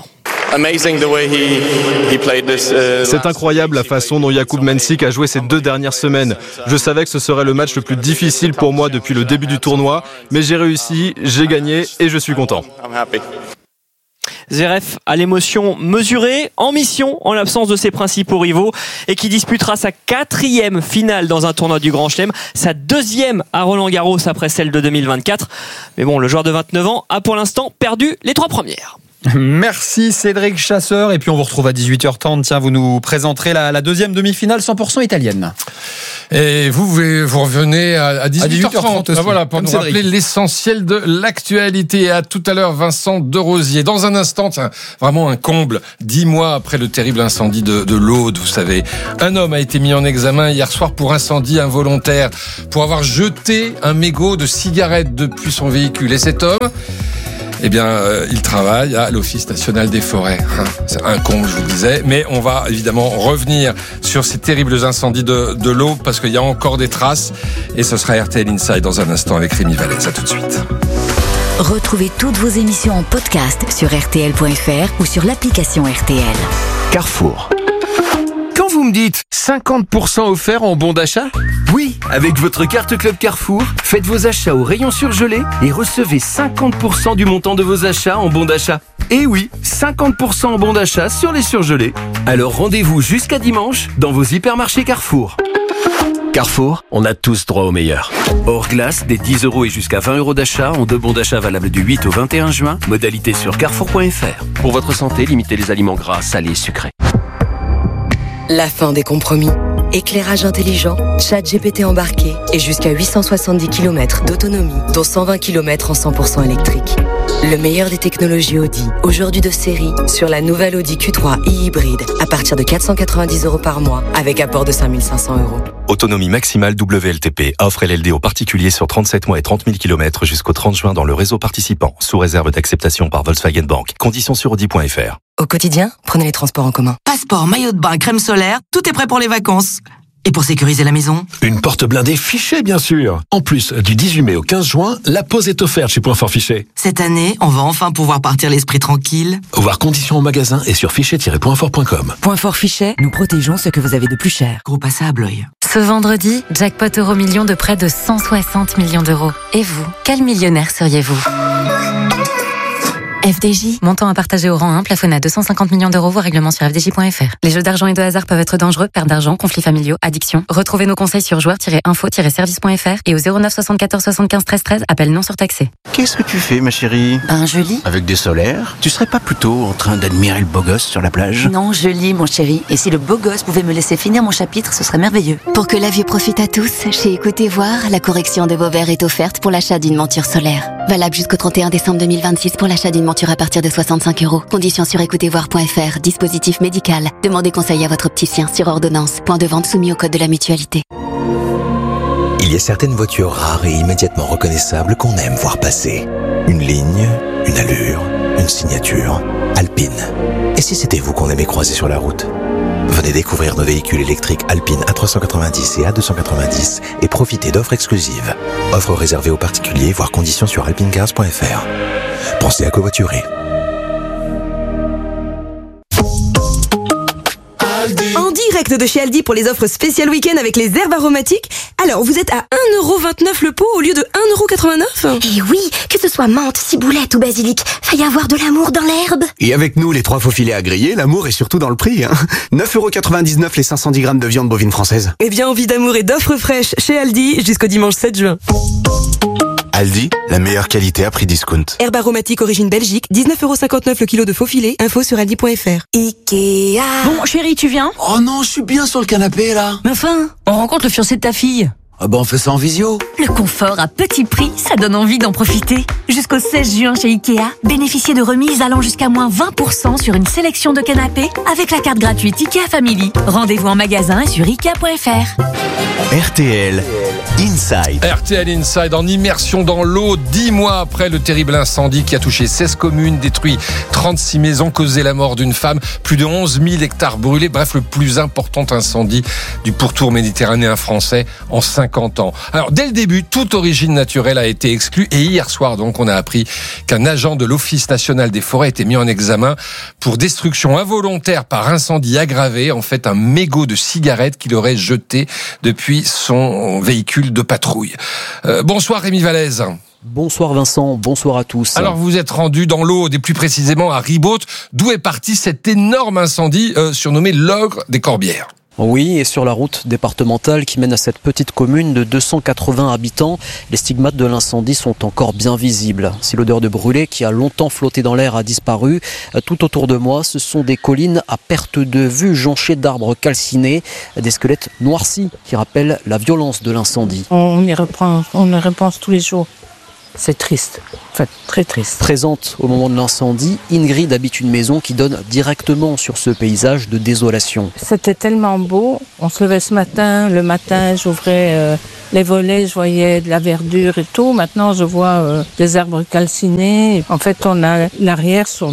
C'est incroyable la façon dont Jakub Mensik a joué ces 2 dernières semaines. Je savais que ce serait le match le plus difficile pour moi depuis le début du tournoi, mais j'ai réussi, j'ai gagné et je suis content. Zverev a l'émotion mesurée, en mission en l'absence de ses principaux rivaux et qui disputera sa 4e finale dans un tournoi du Grand Chelem, sa 2e à Roland-Garros après celle de 2024. Mais bon, le joueur de 29 ans a pour l'instant perdu les 3 premières. Merci Cédric Chasseur. Et puis on vous retrouve à 18h30. Tiens, vous nous présenterez la deuxième demi-finale 100% italienne. Et vous revenez à 18h30. Voilà, pour nous rappeler l'essentiel de l'actualité. Et à tout à l'heure, Vincent Derosier. Dans un instant, tiens, vraiment un comble. 10 mois après le terrible incendie de l'Aude, vous savez. Un homme a été mis en examen hier soir pour incendie involontaire, pour avoir jeté un mégot de cigarette depuis son véhicule. Et cet homme, eh bien, il travaille à l'Office national des forêts. C'est un comble, je vous le disais. Mais on va évidemment revenir sur ces terribles incendies de l'Aube parce qu'il y a encore des traces. Et ce sera RTL Inside dans un instant avec Rémi Vallès. À tout de suite. Retrouvez toutes vos émissions en podcast sur RTL.fr ou sur l'application RTL. Carrefour. Quand vous me dites 50% offert en bon d'achat ? Oui, avec votre carte Club Carrefour, faites vos achats au rayon surgelé et recevez 50% du montant de vos achats en bon d'achat. Et oui, 50% en bon d'achat sur les surgelés. Alors rendez-vous jusqu'à dimanche dans vos hypermarchés Carrefour. Carrefour, on a tous droit au meilleur. Hors glace, des 10 € et jusqu'à 20 € d'achat en 2 bons d'achat valables du 8 au 21 juin. Modalité sur carrefour.fr. Pour votre santé, limitez les aliments gras, salés et sucrés. La fin des compromis. Éclairage intelligent, ChatGPT embarqué et jusqu'à 870 km d'autonomie, dont 120 km en 100% électrique. Le meilleur des technologies Audi, aujourd'hui de série, sur la nouvelle Audi Q3 e-hybride, à partir de 490 € par mois, avec apport de 5 500 €. Autonomie maximale WLTP. Offre LLD aux particuliers sur 37 mois et 30 000 km jusqu'au 30 juin dans le réseau participant, sous réserve d'acceptation par Volkswagen Bank. Conditions sur Audi.fr. Au quotidien, prenez les transports en commun. Passeport, maillot de bain, crème solaire, tout est prêt pour les vacances. Et pour sécuriser la maison ? Une porte blindée Fichet, bien sûr. En plus, du 18 mai au 15 juin, la pause est offerte chez Point Fort Fichet. Cette année, on va enfin pouvoir partir l'esprit tranquille. Voir conditions au magasin et sur fichet-pointfort.com. Point Fort Fichet, nous protégeons ce que vous avez de plus cher. Groupe à ça à Blois. Ce vendredi, jackpot euro-million de près de 160 millions d'euros. Et vous, quel millionnaire seriez-vous ? FDJ, montant à partager au rang 1, plafonné à 250 millions d'euros, voire règlement sur fdj.fr. Les jeux d'argent et de hasard peuvent être dangereux, perte d'argent, conflits familiaux, addiction. Retrouvez nos conseils sur joueurs-info-service.fr et au 09 74 75 13 13, appel non surtaxé. Qu'est-ce que tu fais, ma chérie ? Je lis. Avec des solaires ? Tu serais pas plutôt en train d'admirer le beau gosse sur la plage ? Non, je lis, mon chéri. Et si le beau gosse pouvait me laisser finir mon chapitre, ce serait merveilleux. Pour que la vue profite à tous, chez Écoutez Voir, la correction de vos verres est offerte pour l'achat d'une monture solaire. Valable jusqu'au 31 décembre 2026 pour l'achat d'une monture à partir de 65 €. Conditions sur écoutezvoir.fr. Dispositif médical. Demandez conseil à votre opticien sur ordonnance. Point de vente soumis au code de la mutualité. Il y a certaines voitures rares et immédiatement reconnaissables qu'on aime voir passer. Une ligne, une allure, une signature. Alpine. Et si c'était vous qu'on aimait croiser sur la route ? Venez découvrir nos véhicules électriques Alpine A390 et A290 et profitez d'offres exclusives. Offres réservées aux particuliers, voire conditions sur alpinecars.fr. Pensez à covoiturer. En direct de chez Aldi pour les offres spéciales week-end avec les herbes aromatiques. Alors, vous êtes à 1,29 € le pot au lieu de 1,89 €. Et oui, que ce soit menthe, ciboulette ou basilic, faille avoir de l'amour dans l'herbe. Et avec nous, les 3 faux filets à griller, l'amour est surtout dans le prix. 9,99 € les 510 grammes de viande bovine française. Eh bien, envie d'amour et d'offres fraîches chez Aldi jusqu'au dimanche 7 juin. Aldi, la meilleure qualité à prix discount. Herbe aromatique origine Belgique, 19,59 € le kilo de faux filet. Info sur aldi.fr. Ikea. Bon, chérie, tu viens ? Oh non, je suis bien sur le canapé là. Mais enfin, on rencontre le fiancé de ta fille. Ah bah on fait ça en visio. Le confort à petit prix, ça donne envie d'en profiter. Jusqu'au 16 juin chez Ikea, bénéficiez de remises allant jusqu'à moins 20% sur une sélection de canapés avec la carte gratuite Ikea Family. Rendez-vous en magasin et sur Ikea.fr. RTL Inside. RTL Inside en immersion dans l'eau, 10 mois après le terrible incendie qui a touché 16 communes, détruit 36 maisons, causé la mort d'une femme, plus de 11 000 hectares brûlés, bref, le plus important incendie du pourtour méditerranéen français en 50 ans. Alors, dès le début, toute origine naturelle a été exclue et hier soir, donc, on a appris qu'un agent de l'Office national des forêts était mis en examen pour destruction involontaire par incendie aggravé, en fait, un mégot de cigarette qu'il aurait jeté depuis son véhicule de patrouille. Bonsoir Rémi Vallès. Bonsoir Vincent, bonsoir à tous. Alors vous êtes rendu dans l'Aude et plus précisément à Ribaute, d'où est parti cet énorme incendie surnommé l'ogre des Corbières. Oui, et sur la route départementale qui mène à cette petite commune de 280 habitants, les stigmates de l'incendie sont encore bien visibles. Si l'odeur de brûlé qui a longtemps flotté dans l'air a disparu, tout autour de moi, ce sont des collines à perte de vue jonchées d'arbres calcinés, des squelettes noircis qui rappellent la violence de l'incendie. On y repense tous les jours. C'est triste, en fait, très triste. Présente au moment de l'incendie, Ingrid habite une maison qui donne directement sur ce paysage de désolation. C'était tellement beau, on se levait le matin, j'ouvrais les volets, je voyais de la verdure et tout. Maintenant, je vois des arbres calcinés. En fait, on a l'arrière sur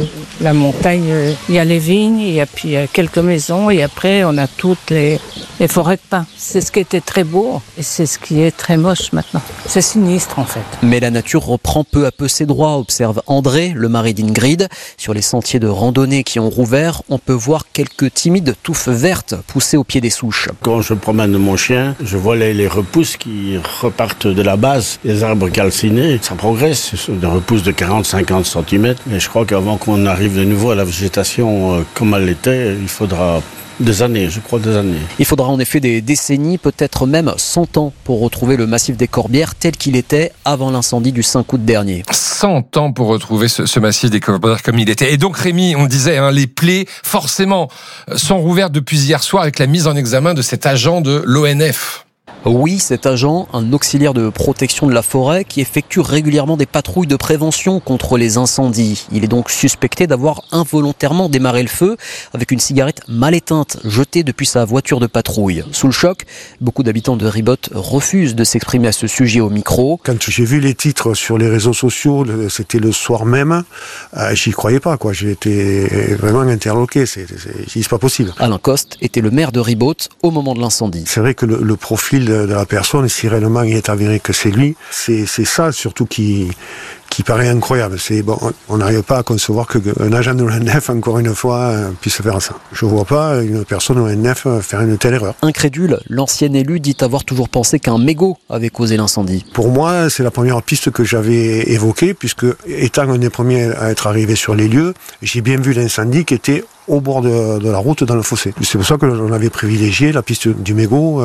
la montagne, il y a les vignes, et puis il y a quelques maisons, et après, on a toutes les forêts de pins. C'est ce qui était très beau, et c'est ce qui est très moche maintenant. C'est sinistre, en fait. Mais la nature reprend peu à peu ses droits, observe André, le mari d'Ingrid. Sur les sentiers de randonnée qui ont rouvert, on peut voir quelques timides touffes vertes poussées au pied des souches. Quand je promène mon chien, je vois les repousses qui repartent de la base, les arbres calcinés. Ça progresse, ce sont des repousses de 40-50 cm. Mais je crois qu'avant qu'on arrive de nouveau à la végétation comme elle était, il faudra des années, je crois des années. Il faudra en effet des décennies, peut-être même 100 ans pour retrouver le massif des Corbières tel qu'il était avant l'incendie du 5 août dernier. 100 ans pour retrouver ce massif des Corbières comme il était. Et donc Rémi, on disait, les plaies forcément sont rouvertes depuis hier soir avec la mise en examen de cet agent de l'ONF. Oui, cet agent, un auxiliaire de protection de la forêt qui effectue régulièrement des patrouilles de prévention contre les incendies. Il est donc suspecté d'avoir involontairement démarré le feu avec une cigarette mal éteinte jetée depuis sa voiture de patrouille. Sous le choc, beaucoup d'habitants de Ribaute refusent de s'exprimer à ce sujet au micro. Quand j'ai vu les titres sur les réseaux sociaux, c'était le soir même, j'y croyais pas, quoi. J'ai été vraiment interloqué. C'est pas possible. Alain Coste était le maire de Ribaute au moment de l'incendie. C'est vrai que le profil de la personne, si réellement il est avéré que c'est lui, c'est ça surtout qui paraît incroyable. On n'arrive pas à concevoir qu'un agent de l'ONF, encore une fois, puisse faire ça. Je ne vois pas une personne de l'ONF faire une telle erreur. Incrédule, l'ancien élu dit avoir toujours pensé qu'un mégot avait causé l'incendie. Pour moi, c'est la première piste que j'avais évoquée, puisque étant un des premiers à être arrivé sur les lieux, j'ai bien vu l'incendie qui était au bord de la route dans le fossé. C'est pour ça que l'on avait privilégié la piste du mégot,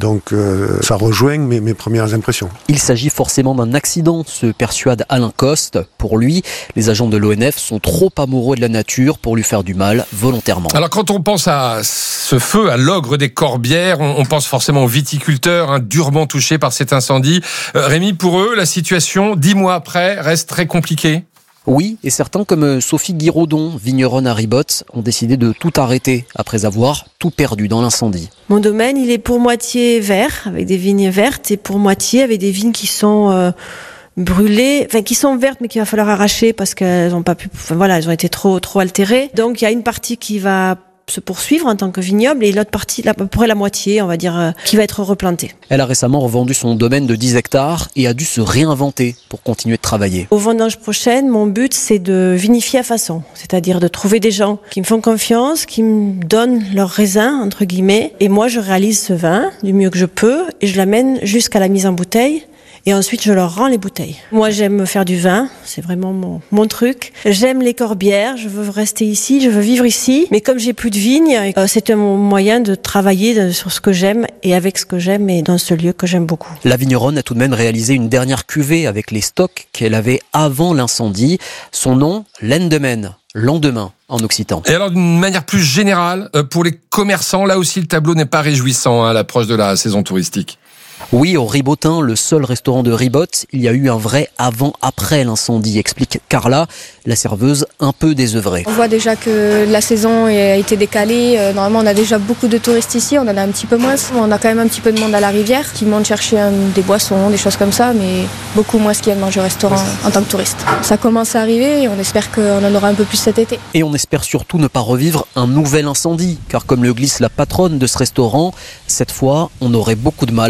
ça rejoint mes premières impressions. Il s'agit forcément d'un accident, se persuade Alain Coste. Pour lui, les agents de l'ONF sont trop amoureux de la nature pour lui faire du mal volontairement. Alors quand on pense à ce feu, à l'ogre des Corbières, on pense forcément aux viticulteurs durement touchés par cet incendie. Rémi, pour eux, la situation, 10 mois après, reste très compliquée. Oui, et certains comme Sophie Guiraudon, vigneronne à Ribaute, ont décidé de tout arrêter après avoir tout perdu dans l'incendie. Mon domaine, il est pour moitié vert, avec des vignes vertes, et pour moitié avec des vignes qui sont brûlées, qui sont vertes mais qu'il va falloir arracher parce qu'elles n'ont pas pu, elles ont été trop altérées. Donc il y a une partie qui va se poursuivre en tant que vignoble et l'autre partie, à peu près la moitié, on va dire, qui va être replantée. Elle a récemment revendu son domaine de 10 hectares et a dû se réinventer pour continuer de travailler. Au vendange prochaine, mon but, c'est de vinifier à façon, c'est-à-dire de trouver des gens qui me font confiance, qui me donnent leur raisin, entre guillemets, et moi je réalise ce vin du mieux que je peux et je l'amène jusqu'à la mise en bouteille. Et ensuite, je leur rends les bouteilles. Moi, j'aime faire du vin. C'est vraiment mon truc. J'aime les Corbières. Je veux rester ici. Je veux vivre ici. Mais comme j'ai plus de vignes, c'est un moyen de travailler sur ce que j'aime et avec ce que j'aime et dans ce lieu que j'aime beaucoup. La vigneronne a tout de même réalisé une dernière cuvée avec les stocks qu'elle avait avant l'incendie. Son nom, Lendemain. Lendemain en occitan. Et alors d'une manière plus générale, pour les commerçants, là aussi le tableau n'est pas réjouissant à l'approche de la saison touristique. Oui, au Ribautin, le seul restaurant de Ribaute, il y a eu un vrai avant-après l'incendie, explique Carla, la serveuse un peu désœuvrée. On voit déjà que la saison a été décalée. Normalement, on a déjà beaucoup de touristes ici, on en a un petit peu moins. On a quand même un petit peu de monde à la rivière qui monte chercher des boissons, des choses comme ça, mais beaucoup moins qui viennent manger au restaurant en tant que touriste. Ça commence à arriver et on espère qu'on en aura un peu plus cet été. Et on espère surtout ne pas revivre un nouvel incendie, car comme le glisse la patronne de ce restaurant, cette fois, on aurait beaucoup de mal à s'en relever.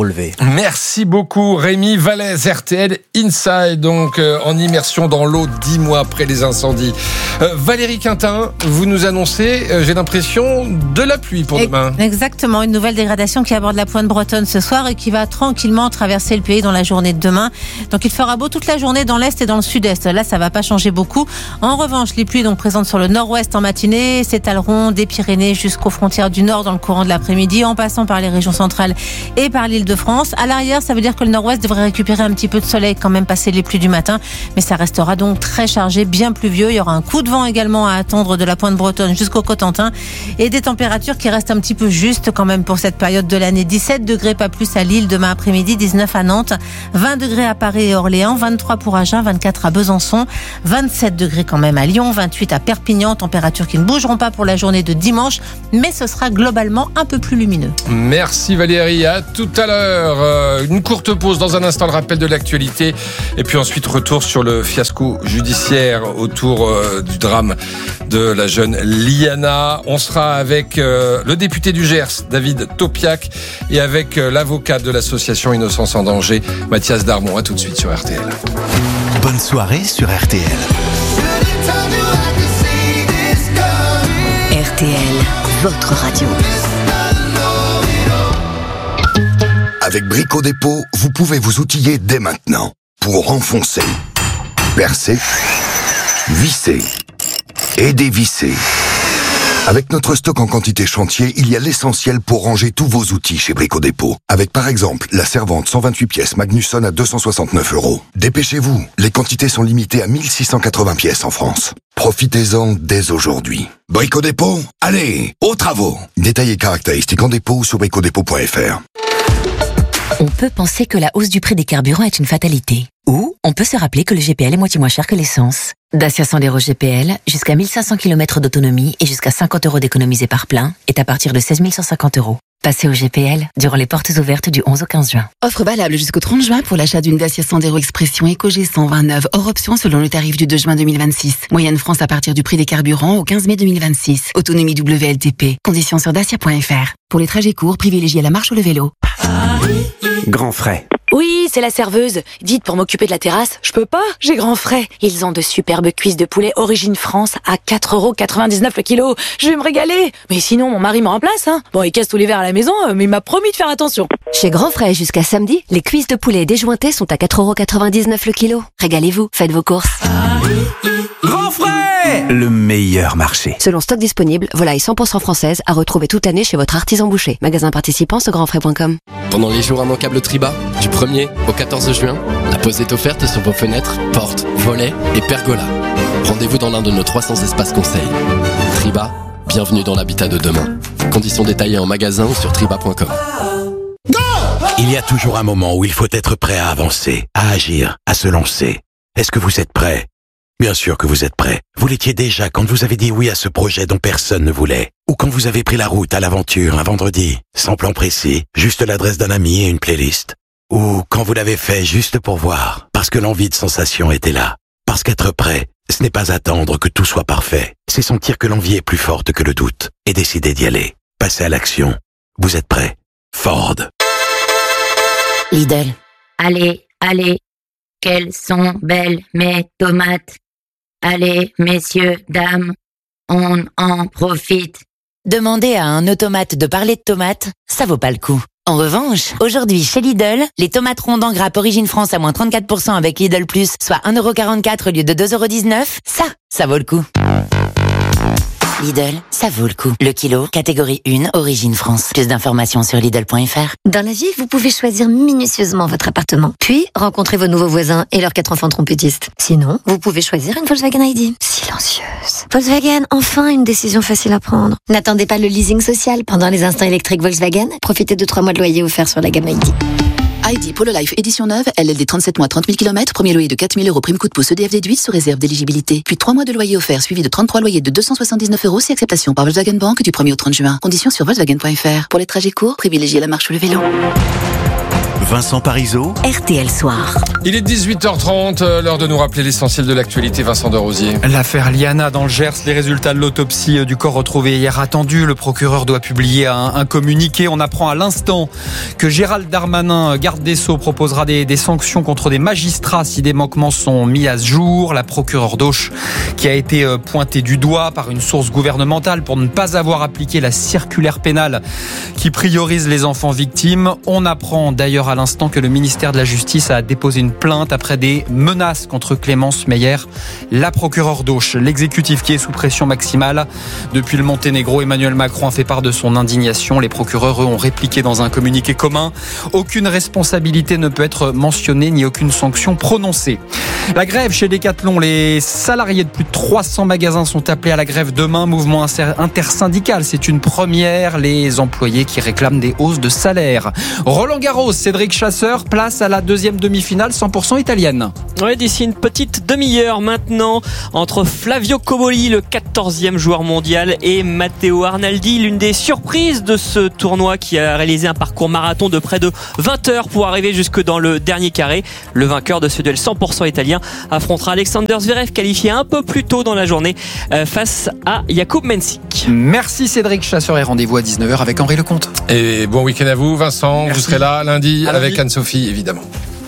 relever. Merci beaucoup Rémi Vallès, RTL Inside, donc en immersion dans l'eau 10 mois après les incendies. Valérie Quintin, vous nous annoncez, j'ai l'impression, de la pluie pour demain. Exactement, une nouvelle dégradation qui aborde la pointe bretonne ce soir et qui va tranquillement traverser le pays dans la journée de demain. Donc il fera beau toute la journée dans l'est et dans le sud-est. Là, ça va pas changer beaucoup. En revanche, les pluies donc présentes sur le nord-ouest en matinée s'étaleront des Pyrénées jusqu'aux frontières du nord dans le courant de l'après-midi, en passant par les régions centrales et par l'Île-de-France. À l'arrière, ça veut dire que le nord-ouest devrait récupérer un petit peu de soleil quand même passer les pluies du matin, mais ça restera donc très chargé, bien pluvieux. Il y aura un coup de vent également à attendre de la pointe bretonne jusqu'au Cotentin et des températures qui restent un petit peu justes quand même pour cette période de l'année. 17 degrés pas plus à Lille demain après-midi, 19 à Nantes, 20 degrés à Paris et Orléans, 23 pour Agen, 24 à Besançon, 27 degrés quand même à Lyon, 28 à Perpignan, températures qui ne bougeront pas pour la journée de dimanche, mais ce sera globalement un peu plus lumineux. Merci Valérie, à tout à l'heure. Une courte pause dans un instant, le rappel de l'actualité et puis ensuite retour sur le fiasco judiciaire autour du drame de la jeune Liana. On sera avec le député du Gers, David Topiac, et avec l'avocat de l'association Innocence en danger, Mathias Darmon. À tout de suite sur RTL. Bonne soirée sur RTL. RTL, votre radio. Avec Brico Dépôt, vous pouvez vous outiller dès maintenant pour enfoncer, percer, visser et dévisser. Avec notre stock en quantité chantier, il y a l'essentiel pour ranger tous vos outils chez Brico Dépôt. Avec par exemple la servante 128 pièces Magnusson à 269 €. Dépêchez-vous, les quantités sont limitées à 1680 pièces en France. Profitez-en dès aujourd'hui. Brico Dépôt, allez, aux travaux. Détails et caractéristiques en dépôt sur bricodépôt.fr. On peut penser que la hausse du prix des carburants est une fatalité. Ou on peut se rappeler que le GPL est moitié moins cher que l'essence. Dacia Sandero GPL, jusqu'à 1500 km d'autonomie et jusqu'à 50 € d'économisés par plein, est à partir de 16 150 €. Passez au GPL durant les portes ouvertes du 11 au 15 juin. Offre valable jusqu'au 30 juin pour l'achat d'une Dacia Sandero Expression EcoG 129 hors option selon le tarif du 2 juin 2026. Moyenne France à partir du prix des carburants au 15 mai 2026. Autonomie WLTP. Conditions sur dacia.fr. Pour les trajets courts, privilégiez la marche ou le vélo. Grand frais. Oui, c'est la serveuse. Dites, pour m'occuper de la terrasse, je peux pas, j'ai grand frais. Ils ont de superbes cuisses de poulet Origine France à 4,99 € le kilo. Je vais me régaler. Mais sinon, mon mari me remplace, hein. Bon, il casse tous les verres à la maison, mais il m'a promis de faire attention. Chez Grand Frais, jusqu'à samedi, les cuisses de poulet déjointées sont à 4,99 € le kilo. Régalez-vous, faites vos courses. Grand frais! Le meilleur marché. Selon stock disponible, volaille 100% française à retrouver toute l'année chez votre artisan boucher. Magasin participant sur grandfrais.com. Pendant les jours immanquables Triba, du 1er au 14 juin, la pause est offerte sur vos fenêtres, portes, volets et pergolas. Rendez-vous dans l'un de nos 300 espaces conseils. Triba, bienvenue dans l'habitat de demain. Conditions détaillées en magasin ou sur triba.com. Il y a toujours un moment où il faut être prêt à avancer, à agir, à se lancer. Est-ce que vous êtes prêt ? Bien sûr que vous êtes prêt. Vous l'étiez déjà quand vous avez dit oui à ce projet dont personne ne voulait. Ou quand vous avez pris la route à l'aventure un vendredi, sans plan précis, juste l'adresse d'un ami et une playlist. Ou quand vous l'avez fait juste pour voir, parce que l'envie de sensation était là. Parce qu'être prêt, ce n'est pas attendre que tout soit parfait. C'est sentir que l'envie est plus forte que le doute et décider d'y aller. Passer à l'action. Vous êtes prêt. Ford. Lidl. Allez, allez. Quelles sont belles mes tomates. Allez, messieurs, dames, on en profite. Demander à un automate de parler de tomates, ça vaut pas le coup. En revanche, aujourd'hui chez Lidl, les tomates rondes en grappe Origine France à moins 34% avec Lidl Plus, soit 1,44 € au lieu de 2,19 €, ça vaut le coup. Lidl, ça vaut le coup. Le kilo, catégorie 1, Origine France. Plus d'informations sur Lidl.fr. Dans la vie, vous pouvez choisir minutieusement votre appartement, puis rencontrer vos nouveaux voisins et leurs 4 enfants trompettistes. Sinon, vous pouvez choisir une Volkswagen ID. Silencieuse. Volkswagen, enfin une décision facile à prendre. N'attendez pas le leasing social pendant les instants électriques Volkswagen. Profitez de 3 mois de loyer offerts sur la gamme ID. Heidi Polo Life édition neuve, LLD 37 mois 30 000 km, premier loyer de 4 000 € prime coup de pouce EDF déduit sous réserve d'éligibilité. Puis 3 mois de loyer offert suivi de 33 loyers de 279 € si acceptation par Volkswagen Bank du 1er au 30 juin. Conditions sur Volkswagen.fr. Pour les trajets courts, privilégiez la marche ou le vélo. Vincent Parisot, RTL Soir. Il est 18h30, l'heure de nous rappeler l'essentiel de l'actualité. Vincent de Rosier. L'affaire Liana dans le Gers, les résultats de l'autopsie du corps retrouvé hier attendus. Le procureur doit publier un communiqué. On apprend à l'instant que Gérald Darmanin, garde des Sceaux, proposera des sanctions contre des magistrats si des manquements sont mis à ce jour. La procureure d'Auch, qui a été pointée du doigt par une source gouvernementale pour ne pas avoir appliqué la circulaire pénale qui priorise les enfants victimes. On apprend d'ailleurs à l'instant que le ministère de la Justice a déposé une plainte après des menaces contre Clémence Meyer, la procureure d'Auch. L'exécutif qui est sous pression maximale. Depuis le Monténégro, Emmanuel Macron a fait part de son indignation. Les procureurs, eux, ont répliqué dans un communiqué commun. Aucune responsabilité ne peut être mentionnée ni aucune sanction prononcée. La grève chez Decathlon, les salariés de plus de 300 magasins sont appelés à la grève demain. Mouvement intersyndical, c'est une première. Les employés qui réclament des hausses de salaire. Roland Garros, Cédric Chasseur, place à la deuxième demi-finale 100% italienne. Ouais, d'ici une petite demi-heure maintenant, entre Flavio Cobolli, le 14e joueur mondial, et Matteo Arnaldi, l'une des surprises de ce tournoi qui a réalisé un parcours marathon de près de 20 heures pour arriver jusque dans le dernier carré. Le vainqueur de ce duel 100% italien affrontera Alexander Zverev, qualifié un peu plus tôt dans la journée face à Jakub Mensik. Merci Cédric Chasseur et rendez-vous à 19h avec Henri Lecomte. Et bon week-end à vous, Vincent. Merci. Vous serez là lundi avec Anne-Sophie, évidemment.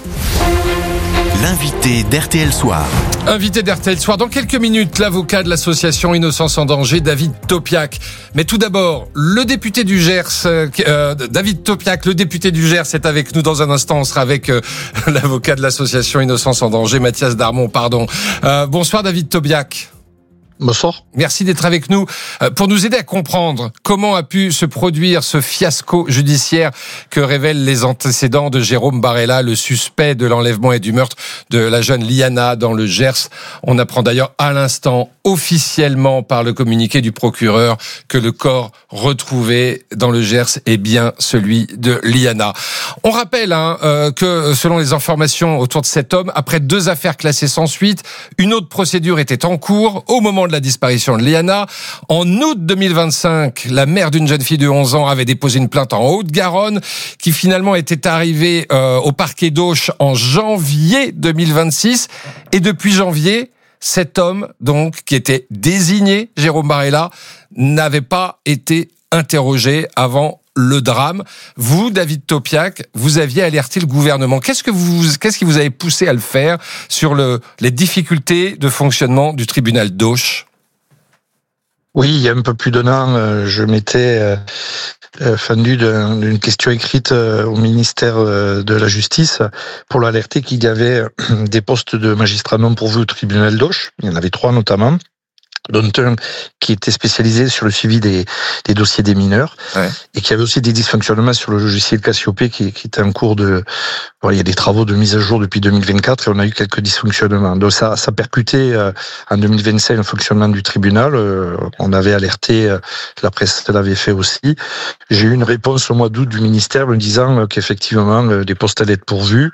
L'invité d'RTL Soir. Invité d'RTL Soir. Dans quelques minutes, l'avocat de l'association Innocence en danger, David Topiak. Mais tout d'abord, le député du Gers, David Topiak, le député du Gers, est avec nous dans un instant. On sera avec l'avocat de l'association Innocence en danger, Mathias Darmon, pardon. Bonsoir David Topiak. Bonsoir. Merci d'être avec nous pour nous aider à comprendre comment a pu se produire ce fiasco judiciaire que révèlent les antécédents de Jérôme Barella, le suspect de l'enlèvement et du meurtre de la jeune Liana dans le Gers. On apprend d'ailleurs à l'instant, officiellement par le communiqué du procureur, que le corps retrouvé dans le Gers est bien celui de Liana. On rappelle que selon les informations autour de cet homme, après 2 affaires classées sans suite, une autre procédure était en cours au moment de la disparition de Liana. En août 2025, la mère d'une jeune fille de 11 ans avait déposé une plainte en Haute-Garonne qui finalement était arrivée au parquet d'Auch en janvier 2026. Et depuis janvier, cet homme, donc, qui était désigné, Jérôme Barella, n'avait pas été interrogé avant le drame. Vous, David Topiak, vous aviez alerté le gouvernement. Qu'est-ce qui vous avait poussé à le faire sur les difficultés de fonctionnement du tribunal d'Auch ? Oui, il y a un peu plus d'un an, je m'étais fendu d'une question écrite au ministère de la Justice pour l'alerter qu'il y avait des postes de magistrats non pourvus au tribunal d'Auch. Il y en avait 3 notamment, dont un qui était spécialisé sur le suivi des dossiers des mineurs, et qui avait aussi des dysfonctionnements sur le logiciel Cassiopée qui était en cours de... Bon, il y a des travaux de mise à jour depuis 2024 et on a eu quelques dysfonctionnements. Donc ça percutait en 2025 le fonctionnement du tribunal. On avait alerté, la presse l'avait fait aussi. J'ai eu une réponse au mois d'août du ministère me disant qu'effectivement des postes allaient être pourvus.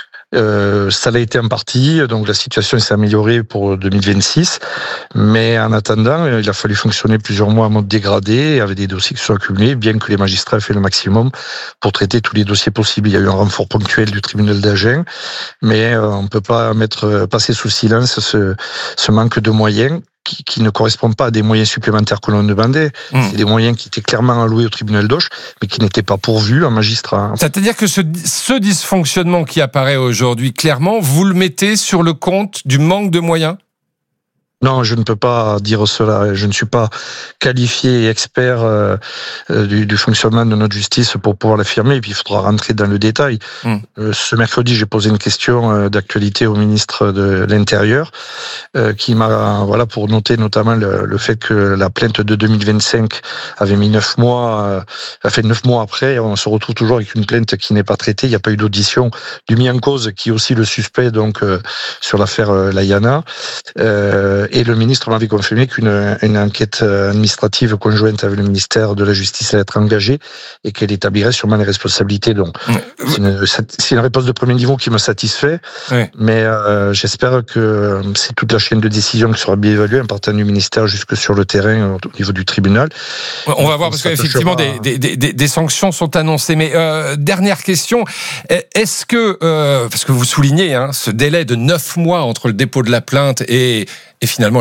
Ça l'a été en partie, donc la situation s'est améliorée pour 2026. Mais en attendant, il a fallu fonctionner plusieurs mois en mode dégradé, avec des dossiers qui se sont accumulés, bien que les magistrats aient fait le maximum pour traiter tous les dossiers possibles. Il y a eu un renfort ponctuel du tribunal d'Agen, mais on ne peut pas passer sous silence ce manque de moyens qui ne correspondent pas à des moyens supplémentaires que l'on demandait. C'est des moyens qui étaient clairement alloués au tribunal d'Auch, mais qui n'étaient pas pourvus en magistrats. C'est-à-dire que ce dysfonctionnement qui apparaît aujourd'hui, clairement, vous le mettez sur le compte du manque de moyens ? Non, je ne peux pas dire cela. Je ne suis pas qualifié et expert du fonctionnement de notre justice pour pouvoir l'affirmer. Et puis, il faudra rentrer dans le détail. Ce mercredi, j'ai posé une question d'actualité au ministre de l'Intérieur qui m'a, pour noter notamment le fait que la plainte de 2025 avait mis 9 mois, a fait 9 mois après. On se retrouve toujours avec une plainte qui n'est pas traitée. Il n'y a pas eu d'audition du mis en cause, qui est aussi le suspect donc sur l'affaire Liana. Et le ministre m'avait confirmé qu'une enquête administrative conjointe avec le ministère de la Justice allait être engagée et qu'elle établirait sûrement les responsabilités. Donc, c'est une réponse de premier niveau qui me satisfait, mais j'espère que c'est toute la chaîne de décision qui sera bien évaluée, en partant du ministère jusque sur le terrain au niveau du tribunal. On va voir, parce qu'effectivement des sanctions sont annoncées. Mais dernière question, est-ce que, parce que vous soulignez ce délai de 9 mois entre le dépôt de la plainte et finalement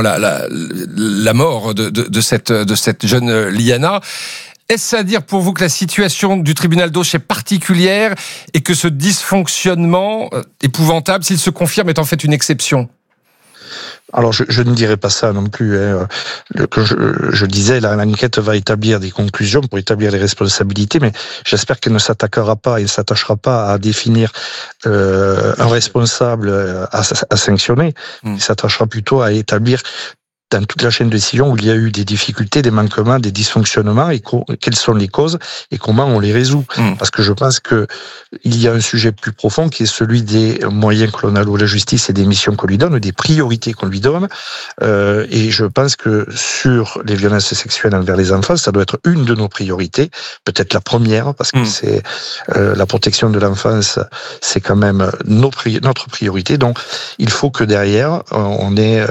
la mort de cette jeune Liana, est-ce à dire pour vous que la situation du tribunal d'Auch est particulière et que ce dysfonctionnement épouvantable, s'il se confirme, est en fait une exception ? Alors, je ne dirais pas ça non plus. Comme je disais, l'enquête va établir des conclusions pour établir les responsabilités, mais j'espère qu'elle ne s'attaquera pas et ne s'attachera pas à définir un responsable à sanctionner. Elle s'attachera plutôt à établir dans toute la chaîne de décision où il y a eu des difficultés, des manquements, des dysfonctionnements, et quelles sont les causes et comment on les résout. Parce que je pense que il y a un sujet plus profond qui est celui des moyens que l'on alloue à la justice et des missions qu'on lui donne, des priorités qu'on lui donne. Et je pense que sur les violences sexuelles envers les enfants, ça doit être une de nos priorités, peut-être la première, parce que c'est la protection de l'enfance, c'est quand même notre priorité. Donc, il faut que derrière, on ait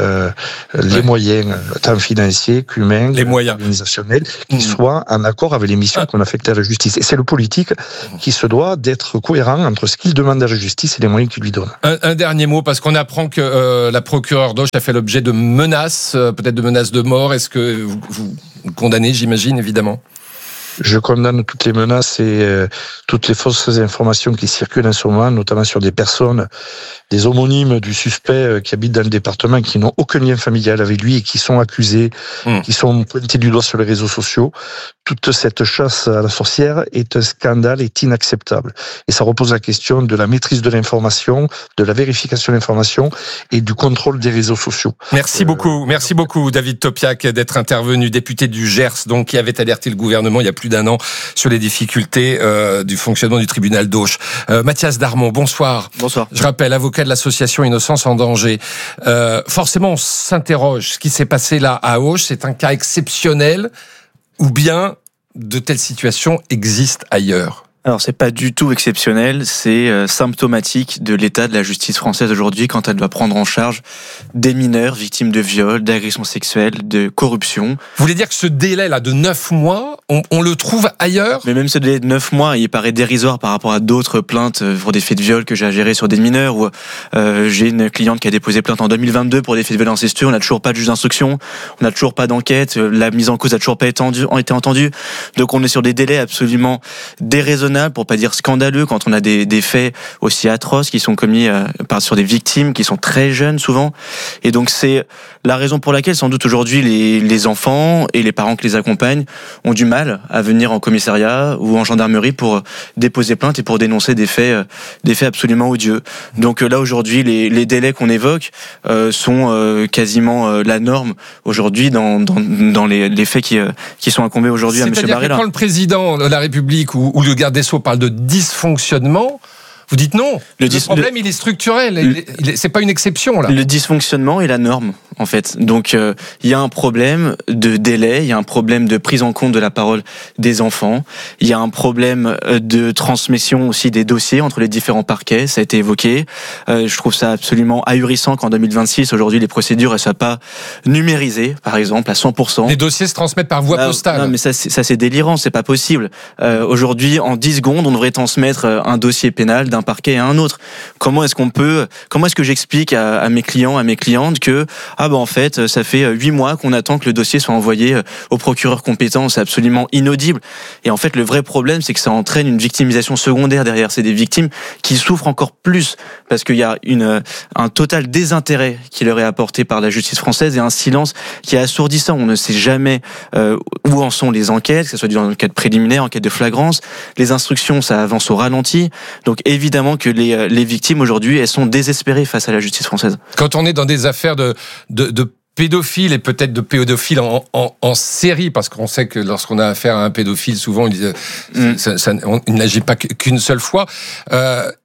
les moyens, tant financiers qu'humains, les moyens organisationnels, qui soient en accord avec les missions qu'on affecte à la justice. Et c'est le politique qui se doit d'être cohérent entre ce qu'il demande à la justice et les moyens qu'il lui donne. Un dernier mot, parce qu'on apprend que la procureure d'Auch a fait l'objet de menaces, peut-être de menaces de mort. Est-ce que vous condamnez, j'imagine, évidemment ? Je condamne toutes les menaces et toutes les fausses informations qui circulent en ce moment, notamment sur des personnes, des homonymes du suspect qui habitent dans le département, qui n'ont aucun lien familial avec lui et qui sont accusés, qui sont pointés du doigt sur les réseaux sociaux. Toute cette chasse à la sorcière est un scandale, est inacceptable. Et ça repose la question de la maîtrise de l'information, de la vérification de l'information et du contrôle des réseaux sociaux. Merci beaucoup, David Topiak, d'être intervenu, député du Gers, donc qui avait alerté le gouvernement il y a plus d'1 an sur les difficultés du fonctionnement du tribunal d'Auch. Mathias Darmon, bonsoir. Bonsoir. Je rappelle, avocat de l'association Innocence en danger. Forcément, on s'interroge. Ce qui s'est passé là à Auch, c'est un cas exceptionnel ou bien de telles situations existent ailleurs ? Alors, c'est pas du tout exceptionnel, c'est symptomatique de l'état de la justice française aujourd'hui quand elle doit prendre en charge des mineurs victimes de viols, d'agressions sexuelles, de corruption. Vous voulez dire que ce délai-là de 9 mois, on le trouve ailleurs ? Mais même ce délai de 9 mois, il paraît dérisoire par rapport à d'autres plaintes pour des faits de viol que j'ai à gérer sur des mineurs, ou j'ai une cliente qui a déposé plainte en 2022 pour des faits de viol incestueux, on n'a toujours pas de juge d'instruction, on n'a toujours pas d'enquête, la mise en cause n'a toujours pas été entendue, donc on est sur des délais absolument déraisonnables, pour pas dire scandaleux, quand on a des faits aussi atroces qui sont commis sur des victimes qui sont très jeunes souvent. Et donc c'est la raison pour laquelle sans doute aujourd'hui les enfants et les parents qui les accompagnent ont du mal à venir en commissariat ou en gendarmerie pour déposer plainte et pour dénoncer des faits absolument odieux. Donc là aujourd'hui les délais qu'on évoque sont quasiment la norme aujourd'hui dans les faits qui sont incombés aujourd'hui à M. Barrella. C'est-à-dire que quand le président de la République ou le garde des Sceaux parle de dysfonctionnement, vous dites non. Le problème, il est structurel. C'est pas une exception, là. Le dysfonctionnement est la norme, en fait. Donc, il y a un problème de délai, il y a un problème de prise en compte de la parole des enfants, il y a un problème de transmission aussi des dossiers entre les différents parquets, ça a été évoqué. Je trouve ça absolument ahurissant qu'en 2026, aujourd'hui, les procédures ne soient pas numérisées, par exemple, à 100%. Les dossiers se transmettent par voie postale. Non, mais ça c'est délirant, c'est pas possible. Aujourd'hui, en 10 secondes, on devrait transmettre un dossier pénal d'un parquet à un autre. Comment est-ce que j'explique à mes clients, à mes clientes que en fait, ça fait 8 mois qu'on attend que le dossier soit envoyé au procureur compétent, c'est absolument inaudible. Et en fait, le vrai problème, c'est que ça entraîne une victimisation secondaire derrière. C'est des victimes qui souffrent encore plus parce qu'il y a un total désintérêt qui leur est apporté par la justice française et un silence qui est assourdissant. On ne sait jamais où en sont les enquêtes, que ce soit dans le cadre préliminaire, enquête de flagrance. Les instructions, ça avance au ralenti. Donc évidemment que les victimes aujourd'hui, elles sont désespérées face à la justice française. Quand on est dans des affaires de pédophiles et peut-être de pédophiles en série, parce qu'on sait que lorsqu'on a affaire à un pédophile, souvent il n'agit pas qu'une seule fois.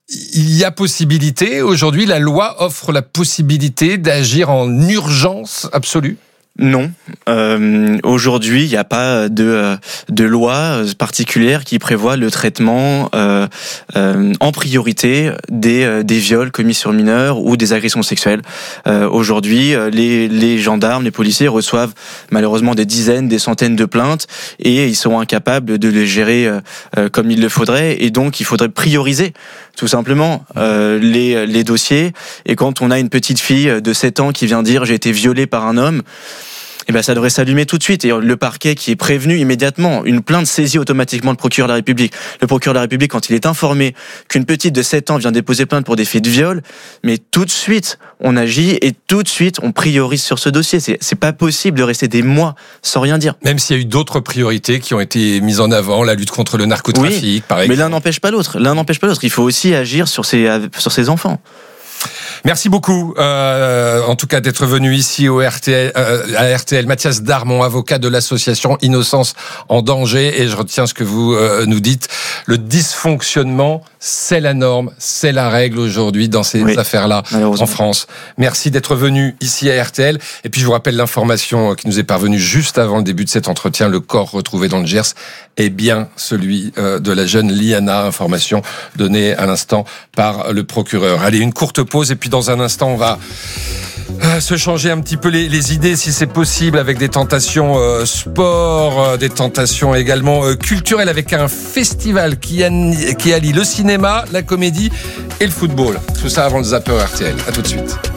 il y a possibilité, aujourd'hui, la loi offre la possibilité d'agir en urgence absolue? Non. Aujourd'hui, il n'y a pas de loi particulière qui prévoit le traitement en priorité des viols commis sur mineurs ou des agressions sexuelles. Aujourd'hui, les gendarmes, les policiers reçoivent malheureusement des dizaines, des centaines de plaintes et ils sont incapables de les gérer comme il le faudrait. Et donc, il faudrait prioriser tout simplement les dossiers. Et quand on a une petite fille de 7 ans qui vient dire « j'ai été violée par un homme », eh ben, ça devrait s'allumer tout de suite. Et le parquet qui est prévenu immédiatement, une plainte saisit automatiquement le procureur de la République. Le procureur de la République, quand il est informé qu'une petite de 7 ans vient déposer plainte pour des faits de viol, mais tout de suite, on agit et tout de suite, on priorise sur ce dossier. C'est pas possible de rester des mois sans rien dire. Même s'il y a eu d'autres priorités qui ont été mises en avant, la lutte contre le narcotrafic, par exemple. Mais l'un n'empêche pas l'autre. Il faut aussi agir sur ces enfants. Merci beaucoup, en tout cas, d'être venu ici au RTL, à RTL. Mathias Darmon, avocat de l'association Innocence en danger. Et je retiens ce que vous nous dites. Le dysfonctionnement, c'est la norme, c'est la règle aujourd'hui dans ces affaires-là en France. Merci d'être venu ici à RTL. Et puis, je vous rappelle l'information qui nous est parvenue juste avant le début de cet entretien. Le corps retrouvé dans le Gers est bien celui de la jeune Liana. Information donnée à l'instant par le procureur. Allez, une courte pause et puis dans un instant, on va se changer un petit peu les idées si c'est possible avec des tentations sport, des tentations également culturelles avec un festival qui allie le cinéma, la comédie et le football. Tout ça avant le Zapper RTL. À tout de suite.